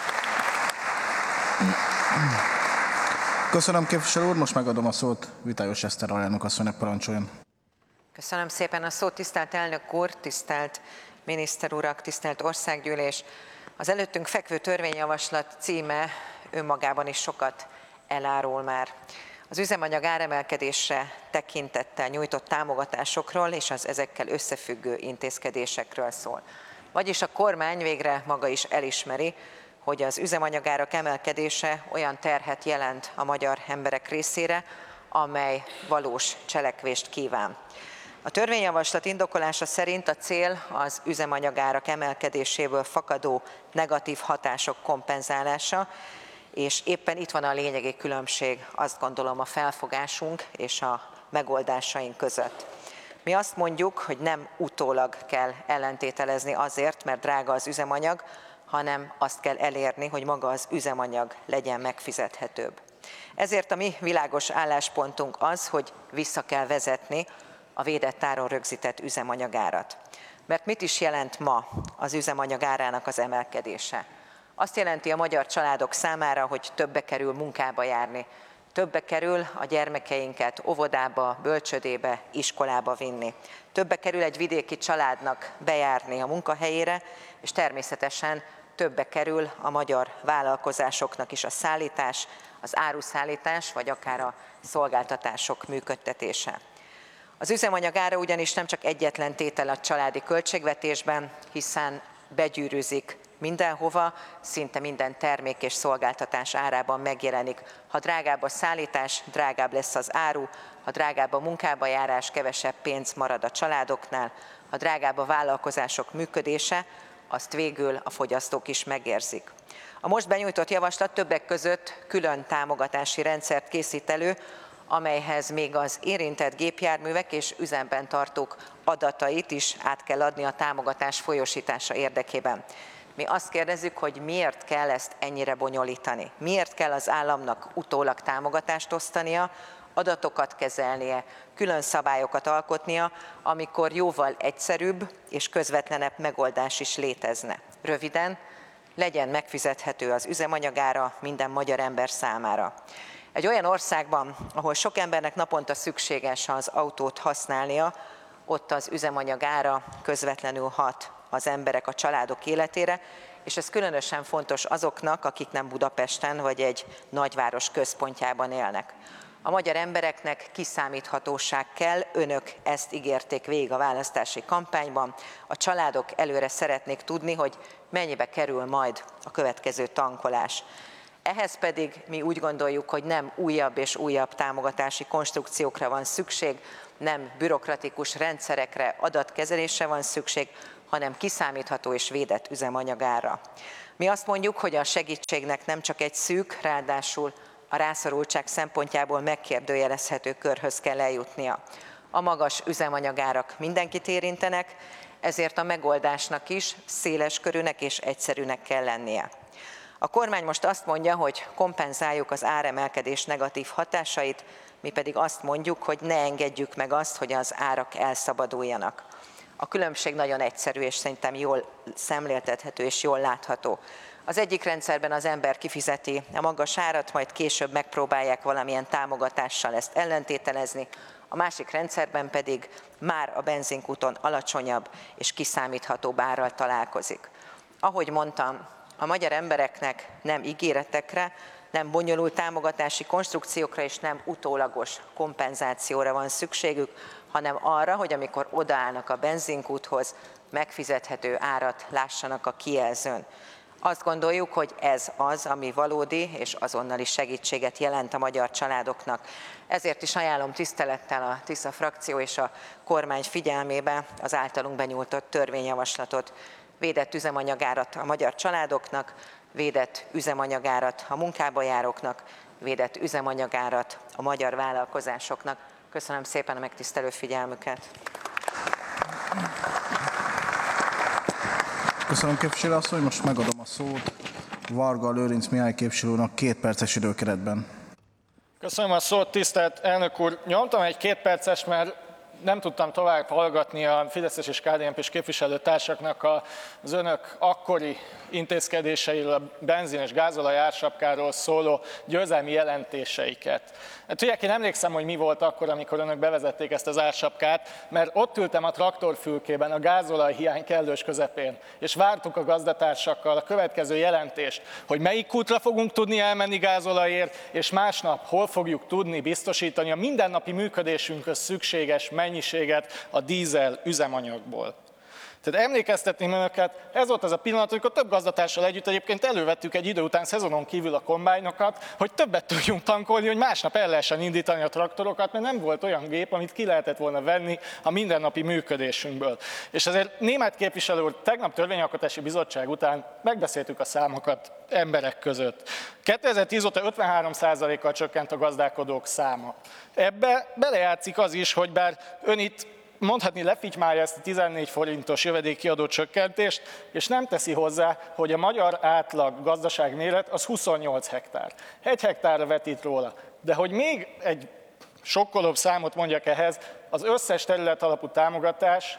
Köszönöm, képviselő úr, most megadom a szót Vitályos Eszter alelnök asszonynak, parancsoljon. Köszönöm szépen a szót, tisztelt elnök úr, tisztelt miniszter urak, tisztelt országgyűlés. Az előttünk fekvő törvényjavaslat címe önmagában is sokat elárul már. Az üzemanyag áremelkedésre tekintettel nyújtott támogatásokról és az ezekkel összefüggő intézkedésekről szól. Vagyis a kormány végre maga is elismeri, hogy az üzemanyagárak emelkedése olyan terhet jelent a magyar emberek részére, amely valós cselekvést kíván. A törvényjavaslat indokolása szerint a cél az üzemanyagárak emelkedéséből fakadó negatív hatások kompenzálása, és éppen itt van a lényegi különbség, azt gondolom, a felfogásunk és a megoldásaink között. Mi azt mondjuk, hogy nem utólag kell ellentételezni azért, mert drága az üzemanyag, hanem azt kell elérni, hogy maga az üzemanyag legyen megfizethetőbb. Ezért a mi világos álláspontunk az, hogy vissza kell vezetni a védett áron rögzített üzemanyagárat. Mert mit is jelent ma az üzemanyag árának az emelkedése? Azt jelenti a magyar családok számára, hogy többe kerül munkába járni, többe kerül a gyermekeinket óvodába, bölcsödébe, iskolába vinni. Többe kerül egy vidéki családnak bejárni a munkahelyére, és természetesen többe kerül a magyar vállalkozásoknak is a szállítás, az áruszállítás, vagy akár a szolgáltatások működtetése. Az üzemanyag ára ugyanis nem csak egyetlen tétel a családi költségvetésben, hiszen begyűrűzik mindenhova, szinte minden termék és szolgáltatás árában megjelenik. Ha drágább a szállítás, drágább lesz az áru, ha drágább a munkába járás, kevesebb pénz marad a családoknál, ha drágább a vállalkozások működése, azt végül a fogyasztók is megérzik. A most benyújtott javaslat többek között külön támogatási rendszert készít elő, amelyhez még az érintett gépjárművek és üzemben tartók adatait is át kell adni a támogatás folyósítása érdekében. Mi azt kérdezzük, hogy miért kell ezt ennyire bonyolítani? Miért kell az államnak utólag támogatást osztania, adatokat kezelnie, külön szabályokat alkotnia, amikor jóval egyszerűbb és közvetlenebb megoldás is létezne. Röviden, legyen megfizethető az üzemanyagára minden magyar ember számára. Egy olyan országban, ahol sok embernek naponta szükséges az autót használnia, ott az üzemanyag ára közvetlenül hat az emberek, a családok életére, és ez különösen fontos azoknak, akik nem Budapesten vagy egy nagyváros központjában élnek. A magyar embereknek kiszámíthatóság kell, önök ezt ígérték végig a választási kampányban. A családok előre szeretnék tudni, hogy mennyibe kerül majd a következő tankolás. Ehhez pedig mi úgy gondoljuk, hogy nem újabb és újabb támogatási konstrukciókra van szükség, nem bürokratikus rendszerekre, adatkezelésre van szükség, hanem kiszámítható és védett üzemanyagára. Mi azt mondjuk, hogy a segítségnek nem csak egy szűk, ráadásul a rászorultság szempontjából megkérdőjelezhető körhöz kell eljutnia. A magas üzemanyagárak mindenkit érintenek, ezért a megoldásnak is széles körűnek és egyszerűnek kell lennie. A kormány most azt mondja, hogy kompenzáljuk az áremelkedés negatív hatásait, mi pedig azt mondjuk, hogy ne engedjük meg azt, hogy az árak elszabaduljanak. A különbség nagyon egyszerű, és szerintem jól szemléltethető és jól látható. Az egyik rendszerben az ember kifizeti a magas árat, majd később megpróbálják valamilyen támogatással ezt ellentételezni, a másik rendszerben pedig már a benzinkúton alacsonyabb és kiszámíthatóbb árral találkozik. Ahogy mondtam, a magyar embereknek nem ígéretekre, nem bonyolult támogatási konstrukciókra és nem utólagos kompenzációra van szükségük, hanem arra, hogy amikor odaállnak a benzinkúthoz, megfizethető árat lássanak a kijelzőn. Azt gondoljuk, hogy ez az, ami valódi és azonnali segítséget jelent a magyar családoknak. Ezért is ajánlom tisztelettel a Tisza frakció és a kormány figyelmébe az általunk benyújtott törvényjavaslatot. Védett üzemanyagárat a magyar családoknak, védett üzemanyagárat a munkába járóknak, védett üzemanyagárat a magyar vállalkozásoknak. Köszönöm szépen a megtisztelő figyelmüket. Köszönöm, képviselő asszony, most megadom a szót Varga Lőrinc Mihály képviselőnek 2 perces időkeretben. Köszönöm a szót, tisztelt elnök úr. Nyomtam egy 2 perces, mert nem tudtam tovább hallgatni a Fideszes és KDNP-s képviselőtársaknak az önök akkori intézkedéseiről, a benzin és gázolaj ársapkáról szóló győzelmi jelentéseiket. Hát tudják, én emlékszem, hogy mi volt akkor, amikor önök bevezették ezt az ársapkát, mert ott ültem a traktorfülkében, a gázolaj hiány kellős közepén, és vártuk a gazdatársakkal a következő jelentést, hogy melyik útra fogunk tudni elmenni gázolajért, és másnap hol fogjuk tudni biztosítani a mindennapi működésünkhöz szükséges mennyiséget a dízel üzemanyagból. Tehát emlékeztetném önöket, ez volt az a pillanat, amikor több gazdatársal együtt egyébként elővettük egy idő után szezonon kívül a kombájnokat, hogy többet tudjunk tankolni, hogy másnap el lehessen indítani a traktorokat, mert nem volt olyan gép, amit ki lehetett volna venni a mindennapi működésünkből. És ezért német képviselő úr, tegnap törvényalkotási bizottság után megbeszéltük a számokat emberek között. 2010 óta 53%-kal csökkent a gazdálkodók száma. Ebbe belejátszik az is, hogy bár ön itt mondhatni lefitymálja ezt a 14 forintos jövedékkiadó csökkentést, és nem teszi hozzá, hogy a magyar átlag gazdaságméret az 28 hektár. 1 hektárra vetít róla. De hogy még egy sokkolóbb számot mondjak ehhez, az összes terület alapú támogatás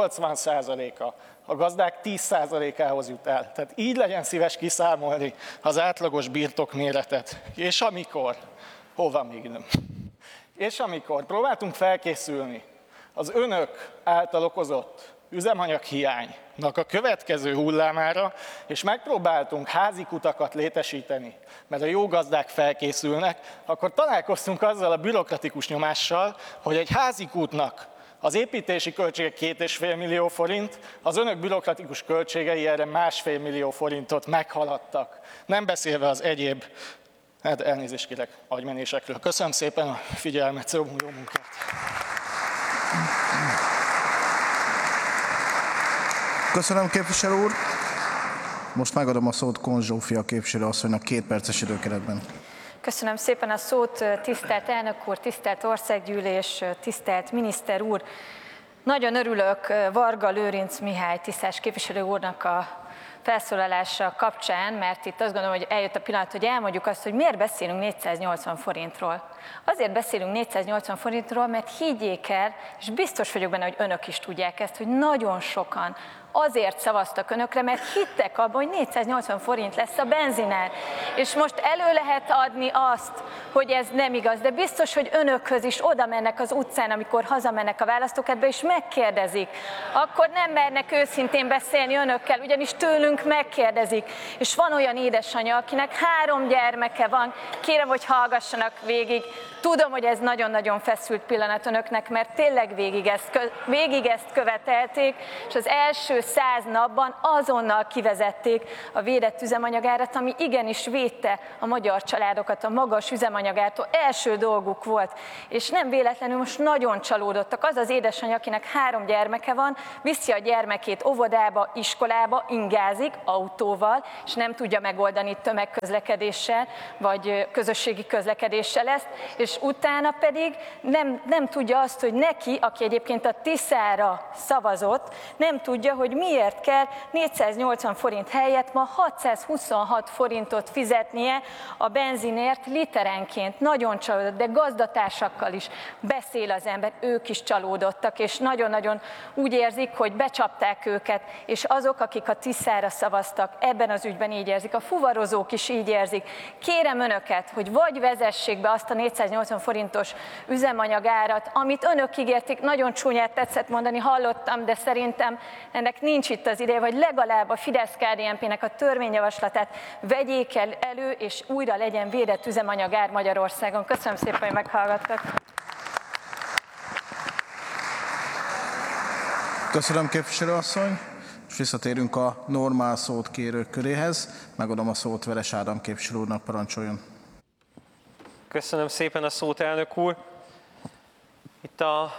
80%-a. A gazdák 10%-ához jut el. Tehát így legyen szíves kiszámolni az átlagos birtokméretet. És amikor, hova még nem. És amikor próbáltunk felkészülni az önök által okozott üzemanyaghiánynak a következő hullámára, és megpróbáltunk házikutakat létesíteni, mert a jó gazdák felkészülnek, akkor találkoztunk azzal a bürokratikus nyomással, hogy egy házikútnak az építési költsége 2,5 millió forint, az önök bürokratikus költségei erre 1,5 millió forintot meghaladtak. Nem beszélve az egyéb, hát elnézést kérek, agymenésekről. Köszönöm szépen a figyelmet, jó munkát! Köszönöm, képviselő úr. Most megadom a szót Kohn Zsófia képviselő asszonynak 2 perces időkeretben. Köszönöm szépen a szót, tisztelt elnök úr, tisztelt országgyűlés, tisztelt miniszter úr. Nagyon örülök Varga Lőrinc Mihály tisztás képviselő úrnak a felszólalása kapcsán, mert itt azt gondolom, hogy eljött a pillanat, hogy elmondjuk azt, hogy miért beszélünk 480 forintról. Azért beszélünk 480 forintról, mert higgyék el, és biztos vagyok benne, hogy önök is tudják ezt, hogy nagyon sokan azért szavaztak önökre, mert hittek abban, hogy 480 forint lesz a benzinár. És most elő lehet adni azt, hogy ez nem igaz, de biztos, hogy önökhöz is oda mennek az utcán, amikor hazamennek a választókertbe, és megkérdezik. Akkor nem mernek őszintén beszélni önökkel, ugyanis tőlünk megkérdezik. És van olyan édesanyja, akinek 3 gyermeke van, kérem, hogy hallgassanak végig. Tudom, hogy ez nagyon-nagyon feszült pillanat önöknek, mert tényleg végig ezt követelték, és az első 100 napban azonnal kivezették a védett üzemanyagárat, ami igenis védte a magyar családokat a magas üzemanyagártól. Első dolguk volt, és nem véletlenül most nagyon csalódottak. Az az édesanyja, akinek 3 gyermeke van, viszi a gyermekét óvodába, iskolába, ingázik autóval, és nem tudja megoldani tömegközlekedéssel, vagy közösségi közlekedéssel ezt, és utána pedig nem tudja azt, hogy neki, aki egyébként a Tiszára szavazott, nem tudja, hogy miért kell 480 forint helyett ma 626 forintot fizetnie a benzinért literenként. Nagyon csalódott, de gazdatársakkal is beszél az ember, ők is csalódottak, és nagyon-nagyon úgy érzik, hogy becsapták őket, és azok, akik a Tiszára szavaztak, ebben az ügyben így érzik, a fuvarozók is így érzik. Kérem önöket, hogy vagy vezessék be azt a 480 forintos üzemanyagárat, amit önök ígérték, nagyon csúnyát tetszett mondani, hallottam, de szerintem ennek nincs itt az ideje, vagy legalább a Fidesz-KDNP-nek a törvényjavaslatát vegyék elő, és újra legyen védett üzemanyagár Magyarországon. Köszönöm szépen, hogy meghallgattak. Köszönöm, képviselőasszony, és visszatérünk a normál szót kérők köréhez. Megadom a szót Veres Ádám képviselő úrnak, parancsoljon. Köszönöm szépen a szót, elnök úr. Itt a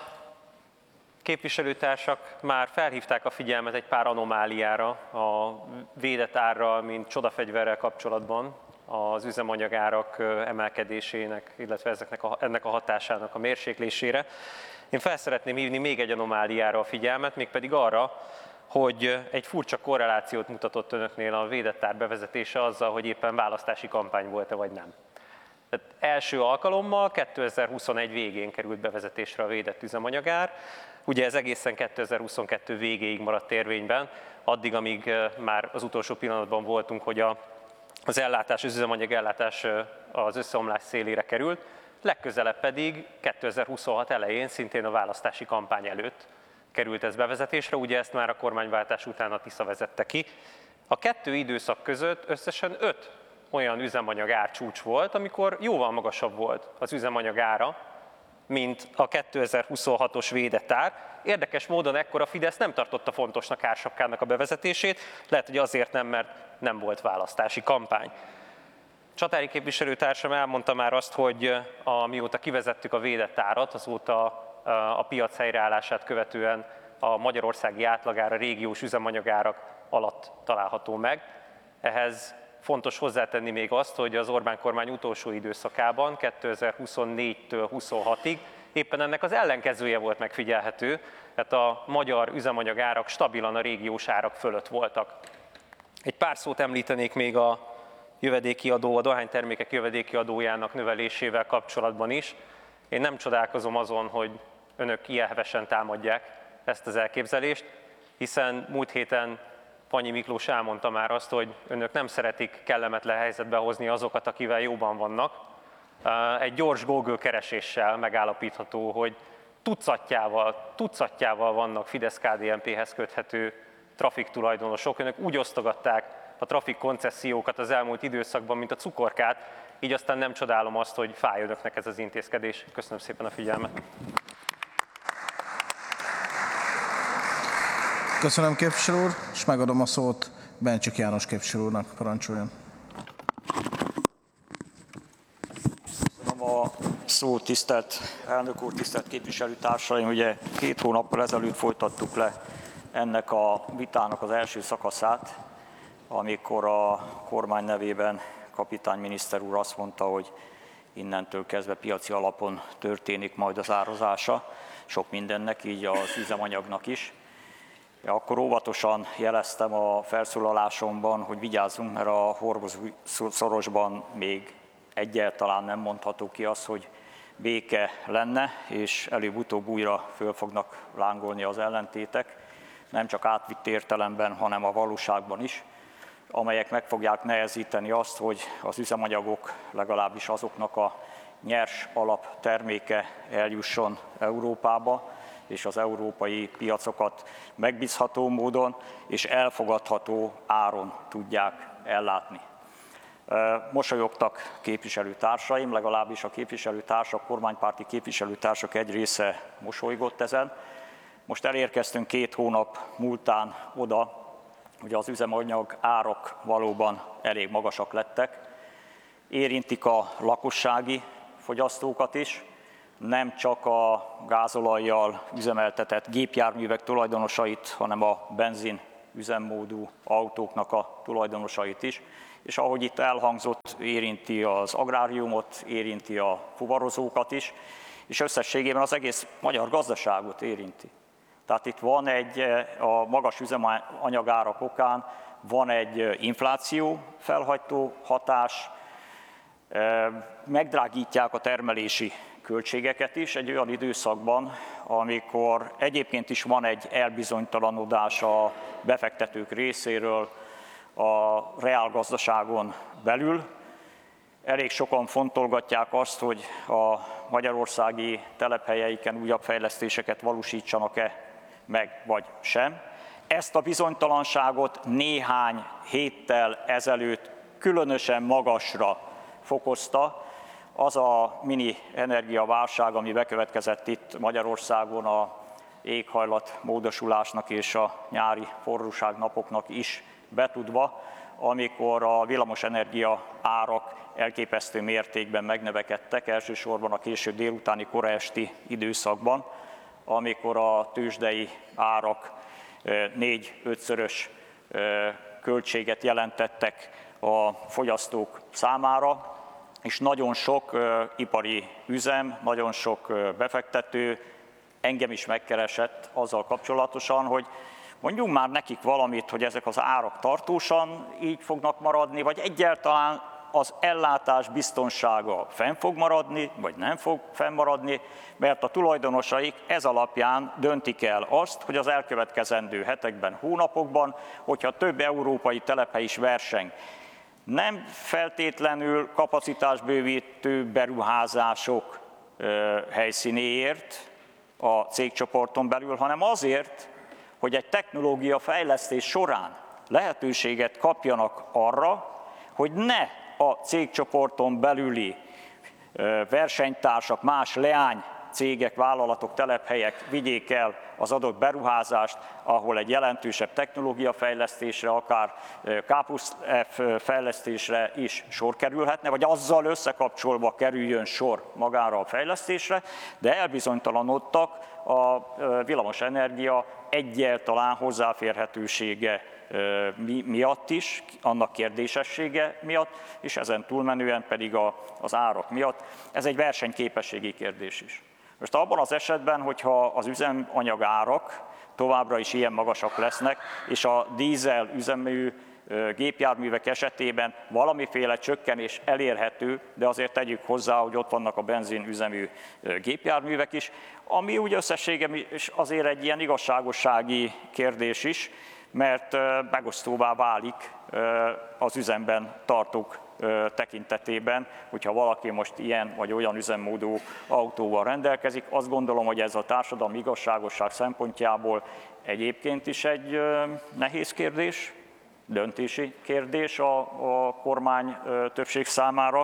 képviselőtársak már felhívták a figyelmet egy pár anomáliára a védett árral, mint csodafegyverrel kapcsolatban az üzemanyagárak emelkedésének, illetve ennek a hatásának a mérséklésére. Én fel szeretném hívni még egy anomáliára a figyelmet, mégpedig arra, hogy egy furcsa korrelációt mutatott önöknél a védett ár bevezetése azzal, hogy éppen választási kampány volt-e vagy nem. Tehát első alkalommal 2021 végén került bevezetésre a védett üzemanyagár. Ugye ez egészen 2022 végéig maradt érvényben, addig, amíg már az utolsó pillanatban voltunk, hogy az üzemanyag ellátás az összeomlás szélére került. Legközelebb pedig 2026 elején, szintén a választási kampány előtt került ez bevezetésre, ugye ezt már a kormányváltás után a Tisza vezette ki. A 2 időszak között összesen 5 olyan üzemanyag árcsúcs volt, amikor jóval magasabb volt az üzemanyag ára, mint a 2026-os védett ár. Érdekes módon ekkor a Fidesz nem tartotta fontosnak ársapkának a bevezetését, lehet, hogy azért nem, mert nem volt választási kampány. Csatári képviselőtársam elmondta már azt, hogy mióta kivezettük a védett árat, azóta a piac helyreállását követően a magyarországi átlagára régiós üzemanyagárak alatt található meg. Ehhez fontos hozzátenni még azt, hogy az Orbán kormány utolsó időszakában, 2024-től 26-ig éppen ennek az ellenkezője volt megfigyelhető, tehát a magyar üzemanyagárak stabilan a régiós árak fölött voltak. Egy pár szót említenék még a jövedéki adó, a dohánytermékek jövedéki adójának növelésével kapcsolatban is. Én nem csodálkozom azon, hogy önök ilyen hevesen támadják ezt az elképzelést, hiszen múlt héten Pannyi Miklós elmondta már azt, hogy önök nem szeretik kellemetlen helyzetbe hozni azokat, akivel jóban vannak. Egy gyors Google kereséssel megállapítható, hogy tucatjával vannak Fidesz-KDNP-hez köthető trafiktulajdonosok. Önök úgy osztogatták a trafik koncesziókat az elmúlt időszakban, mint a cukorkát, így aztán nem csodálom azt, hogy fáj önöknek ez az intézkedés. Köszönöm szépen a figyelmet. Köszönöm, képviselő úr, és megadom a szót Bencsik János képviselő úrnak, parancsoljon. Köszönöm a szót, tisztelt elnök úr, tisztelt képviselőtársaim. Ugye 2 hónappal ezelőtt folytattuk le ennek a vitának az első szakaszát, amikor a kormány nevében kapitányminiszter úr azt mondta, hogy innentől kezdve piaci alapon történik majd az árazása sok mindennek, így az üzemanyagnak is. Akkor óvatosan jeleztem a felszólalásomban, hogy vigyázzunk, mert a Horgosz-szorosban még egyáltalán nem mondható ki az, hogy béke lenne, és előbb-utóbb újra föl fognak lángolni az ellentétek. nem csak átvitt értelemben, hanem a valóságban is, amelyek meg fogják nehezíteni azt, hogy az üzemanyagok, legalábbis azoknak a nyers alapterméke eljusson Európába, és az európai piacokat megbízható módon és elfogadható áron tudják ellátni. Mosolyogtak képviselőtársaim, legalábbis a képviselőtársak, kormánypárti képviselőtársak egy része mosolygott ezen. Most elérkeztünk 2 hónap múltán oda, hogy az üzemanyag árak valóban elég magasak lettek. Érintik a lakossági fogyasztókat is, nem csak a gázolajjal üzemeltetett gépjárművek tulajdonosait, hanem a benzin üzemmódú autóknak a tulajdonosait is. És ahogy itt elhangzott, érinti az agráriumot, érinti a fuvarozókat is, és összességében az egész magyar gazdaságot érinti. Tehát itt van a magas üzemanyagárak okán van egy infláció felhajtó hatás, megdrágítják a termelési költségeket is egy olyan időszakban, amikor egyébként is van egy elbizonytalanodás a befektetők részéről a reálgazdaságon belül. Elég sokan fontolgatják azt, hogy a magyarországi telephelyeiken újabb fejlesztéseket valósítsanak-e meg, vagy sem. Ezt a bizonytalanságot néhány héttel ezelőtt különösen magasra fokozta az a mini energiaválság, ami bekövetkezett itt Magyarországon a éghajlat módosulásnak és a nyári forróságnapoknak is betudva, amikor a villamosenergia árak elképesztő mértékben megnövekedtek, elsősorban a késő délutáni, kora esti időszakban, amikor a tőzsdei árak 4-5-szörös költséget jelentettek a fogyasztók számára, és nagyon sok ipari üzem, nagyon sok befektető engem is megkeresett azzal kapcsolatosan, hogy mondjunk már nekik valamit, hogy ezek az árak tartósan így fognak maradni, vagy egyáltalán az ellátás biztonsága fenn fog maradni, vagy nem fog fennmaradni, mert a tulajdonosaik ez alapján döntik el azt, hogy az elkövetkezendő hetekben, hónapokban, hogyha több európai telephely is verseng, nem feltétlenül kapacitásbővítő beruházások helyszínéért a cégcsoporton belül, hanem azért, hogy egy technológia fejlesztés során lehetőséget kapjanak arra, hogy ne a cégcsoporton belüli versenytársak, más leány cégek, vállalatok, telephelyek vigyék el az adott beruházást, ahol egy jelentősebb technológiafejlesztésre, akár K+F fejlesztésre is sor kerülhetne, vagy azzal összekapcsolva kerüljön sor magára a fejlesztésre, de elbizonytalanodtak a villamosenergia egyáltalán hozzáférhetősége miatt is, annak kérdésessége miatt, és ezen túlmenően pedig az árak miatt. Ez egy versenyképességi kérdés is. Most abban az esetben, hogyha az üzemanyag árak továbbra is ilyen magasak lesznek, és a dízel üzemű gépjárművek esetében valamiféle csökkenés elérhető, de azért tegyük hozzá, hogy ott vannak a benzin üzemű gépjárművek is, ami úgy összességében is azért egy ilyen igazságossági kérdés is, mert megosztóvá válik az üzemben tartók tekintetében, hogyha valaki most ilyen vagy olyan üzemmódú autóval rendelkezik. Azt gondolom, hogy ez a társadalmi igazságosság szempontjából egyébként is egy nehéz kérdés, döntési kérdés a kormány többség számára,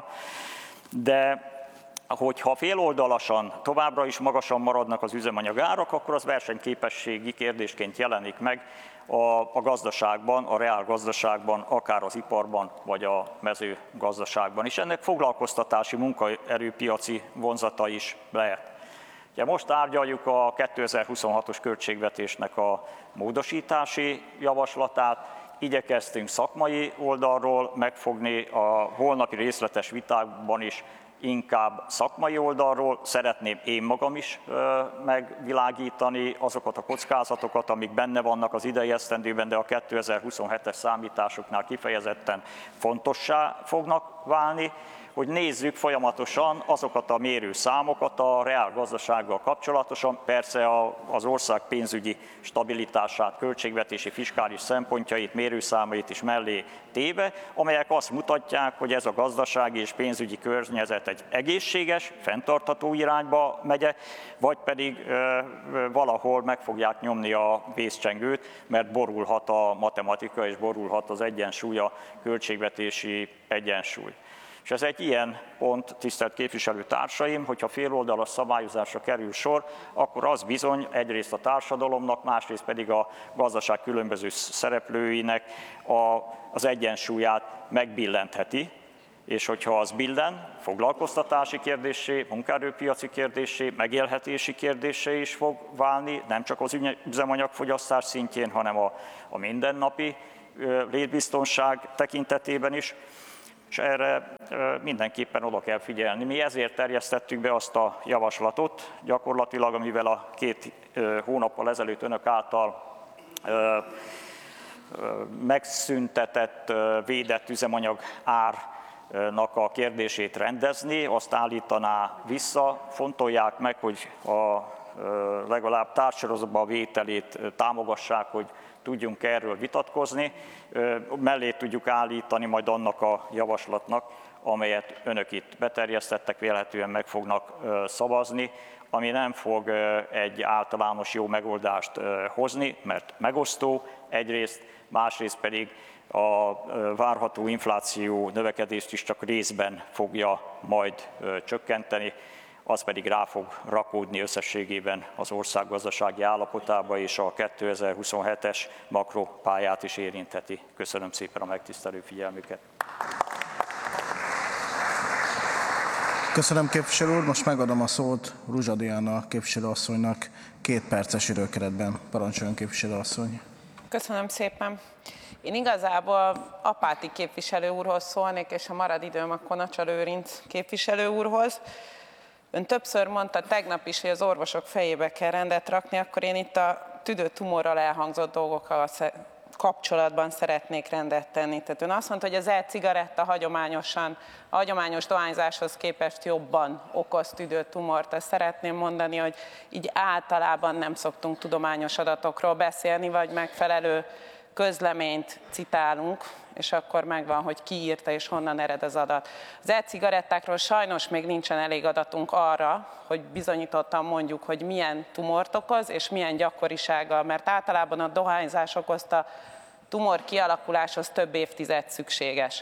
de hogyha féloldalasan továbbra is magasan maradnak az üzemanyagárak, akkor az versenyképességi kérdésként jelenik meg a gazdaságban, a reálgazdaságban, akár az iparban, vagy a mezőgazdaságban is. Ennek foglalkoztatási, munkaerőpiaci vonzata is lehet. Ugye most tárgyaljuk a 2026-os költségvetésnek a módosítási javaslatát, igyekeztünk szakmai oldalról megfogni, a holnapi részletes vitákban is inkább szakmai oldalról szeretném én magam is megvilágítani azokat a kockázatokat, amik benne vannak az idei esztendőben, de a 2027-es számításoknál kifejezetten fontossá fognak válni, hogy nézzük folyamatosan azokat a mérőszámokat a reálgazdasággal kapcsolatosan, persze az ország pénzügyi stabilitását, költségvetési, fiskális szempontjait, mérőszámait is mellé téve, amelyek azt mutatják, hogy ez a gazdasági és pénzügyi környezet egy egészséges, fenntartható irányba megy, vagy pedig valahol meg fogják nyomni a vészcsengőt, mert borulhat a matematika és borulhat az egyensúly, a költségvetési egyensúly. És ez egy ilyen pont, tisztelt képviselőtársaim, hogyha féloldalas szabályozásra kerül sor, akkor az bizony egyrészt a társadalomnak, másrészt pedig a gazdaság különböző szereplőinek az egyensúlyát megbillentheti, és hogyha az billen, foglalkoztatási kérdésé, munkaerőpiaci kérdésé, megélhetési kérdésé is fog válni, nem csak az üzemanyagfogyasztás szintjén, hanem a mindennapi létbiztonság tekintetében is, és erre mindenképpen oda kell figyelni. Mi ezért terjesztettük be azt a javaslatot, gyakorlatilag, amivel a 2 hónappal ezelőtt önök által megszüntetett, védett üzemanyag árnak a kérdését rendezni, azt állítaná vissza, fontolják meg, hogy legalább társadalomba vételét támogassák, hogy tudjunk erről vitatkozni, mellé tudjuk állítani majd annak a javaslatnak, amelyet önök itt beterjesztettek, vélhetően meg fognak szavazni, ami nem fog egy általános jó megoldást hozni, mert megosztó egyrészt, másrészt pedig a várható infláció növekedést is csak részben fogja majd csökkenteni, az pedig rá fog rakódni összességében az ország gazdasági állapotába, és a 2027-es makropályát is érintheti. Köszönöm szépen a megtisztelő figyelmüket. Köszönöm, képviselő úr. Most megadom a szót Ruzsa Diana képviselőasszonynak 2 perces időkeretben. Parancsoljon, képviselőasszony. Köszönöm szépen. Én igazából Apáti képviselő úrhoz szólnék, és ha marad időm, akkor Nacsa Lőrinc képviselő úrhoz. Ön többször mondta tegnap is, hogy az orvosok fejébe kell rendet rakni, akkor én itt a tüdőtumorral elhangzott dolgokkal kapcsolatban szeretnék rendet tenni. Tehát ön azt mondta, hogy az e-cigaretta a hagyományos dohányzáshoz képest jobban okoz tüdőtumort. Ezt szeretném mondani, hogy így általában nem szoktunk tudományos adatokról beszélni, vagy megfelelő közleményt citálunk, és akkor megvan, hogy ki írta és honnan ered az adat. Az e-cigarettákról sajnos még nincsen elég adatunk arra, hogy bizonyítottan mondjuk, hogy milyen tumort okoz, és milyen gyakorisággal, mert általában a dohányzás okozta tumor kialakuláshoz több évtized szükséges.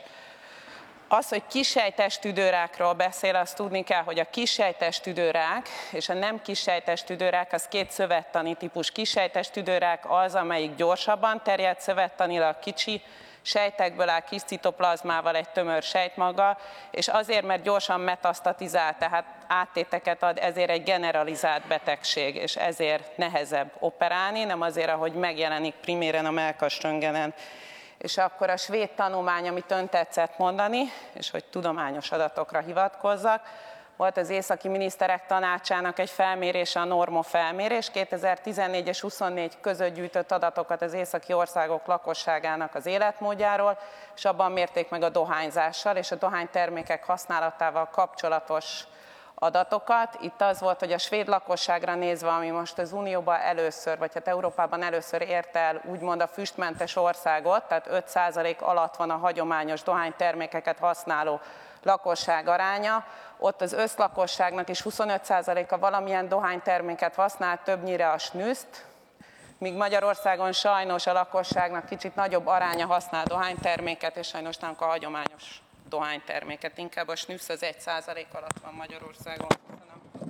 Az, hogy kissejtes tüdőrákról beszél, azt tudni kell, hogy a kissejtes tüdőrák és a nem kissejtes tüdőrák, az 2 szövettani típus. Kissejtes tüdőrák az, amelyik gyorsabban terjed szövettanilag, kicsi sejtekből áll, kis citoplazmával, egy tömör sejtmaggal, és azért, mert gyorsan metasztatizál, tehát áttéteket ad, ezért egy generalizált betegség, és ezért nehezebb operálni, nem azért, ahogy megjelenik priméren a mellkasröntgenen. És akkor a svéd tanulmány, amit ön tetszett mondani, és hogy tudományos adatokra hivatkozzak, volt az Északi Miniszterek Tanácsának egy felmérése, a Normo felmérés, 2014 és 24 között gyűjtött adatokat az északi országok lakosságának az életmódjáról, és abban mérték meg a dohányzással és a dohánytermékek használatával kapcsolatos adatokat. Itt az volt, hogy a svéd lakosságra nézve, ami most az Unióban először, vagy hát Európában először ért el úgymond a füstmentes országot, tehát 5% alatt van a hagyományos dohánytermékeket használó lakosság aránya, ott az összlakosságnak is 25%-a valamilyen dohányterméket használ, többnyire a snuszt, míg Magyarországon sajnos a lakosságnak kicsit nagyobb aránya használ dohányterméket, és sajnos nem a hagyományos dohányterméket, inkább a snus az 1% alatt van Magyarországon. Köszönöm.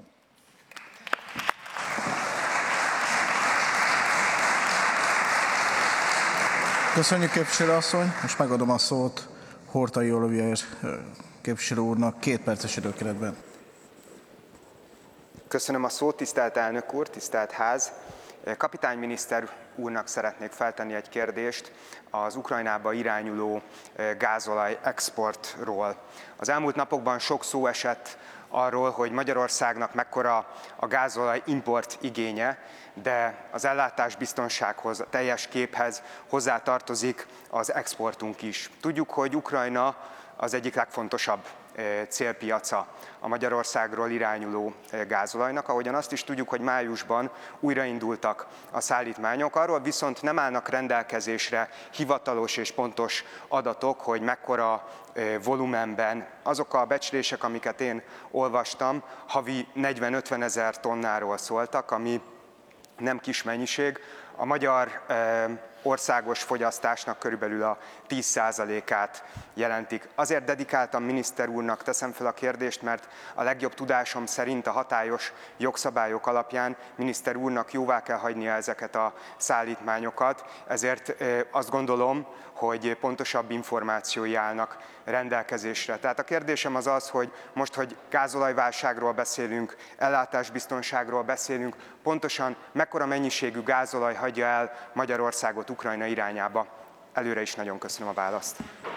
Köszönjük, képviselőasszony. Most megadom a szót Horthy Olivér képviselő úrnak 2 perces időkeretben. Köszönöm a szót, tisztelt elnök úr, tisztelt ház. Kapitányminiszter úrnak szeretnék feltenni egy kérdést az Ukrajnába irányuló gázolaj exportról. Az elmúlt napokban sok szó esett arról, hogy Magyarországnak mekkora a gázolaj import igénye, de az ellátásbiztonsághoz, a teljes képhez hozzátartozik az exportunk is. Tudjuk, hogy Ukrajna az egyik legfontosabb célpiaca a Magyarországról irányuló gázolajnak. Ahogyan azt is tudjuk, hogy májusban újraindultak a szállítmányok, arról viszont nem állnak rendelkezésre hivatalos és pontos adatok, hogy mekkora volumenben. Azok a becslések, amiket én olvastam, havi 40-50 ezer tonnáról szóltak, ami nem kis mennyiség. A magyar országos fogyasztásnak körülbelül a 10%-át jelentik. Azért dedikáltam miniszter úrnak, teszem fel a kérdést, mert a legjobb tudásom szerint a hatályos jogszabályok alapján miniszter úrnak jóvá kell hagynia ezeket a szállítmányokat, ezért azt gondolom, hogy pontosabb információi állnak rendelkezésre. Tehát a kérdésem az az, hogy most, hogy gázolajválságról beszélünk, ellátásbiztonságról beszélünk, pontosan mekkora mennyiségű gázolaj hagyja el Magyarországot Ukrajna irányába? Előre is nagyon köszönöm a választ.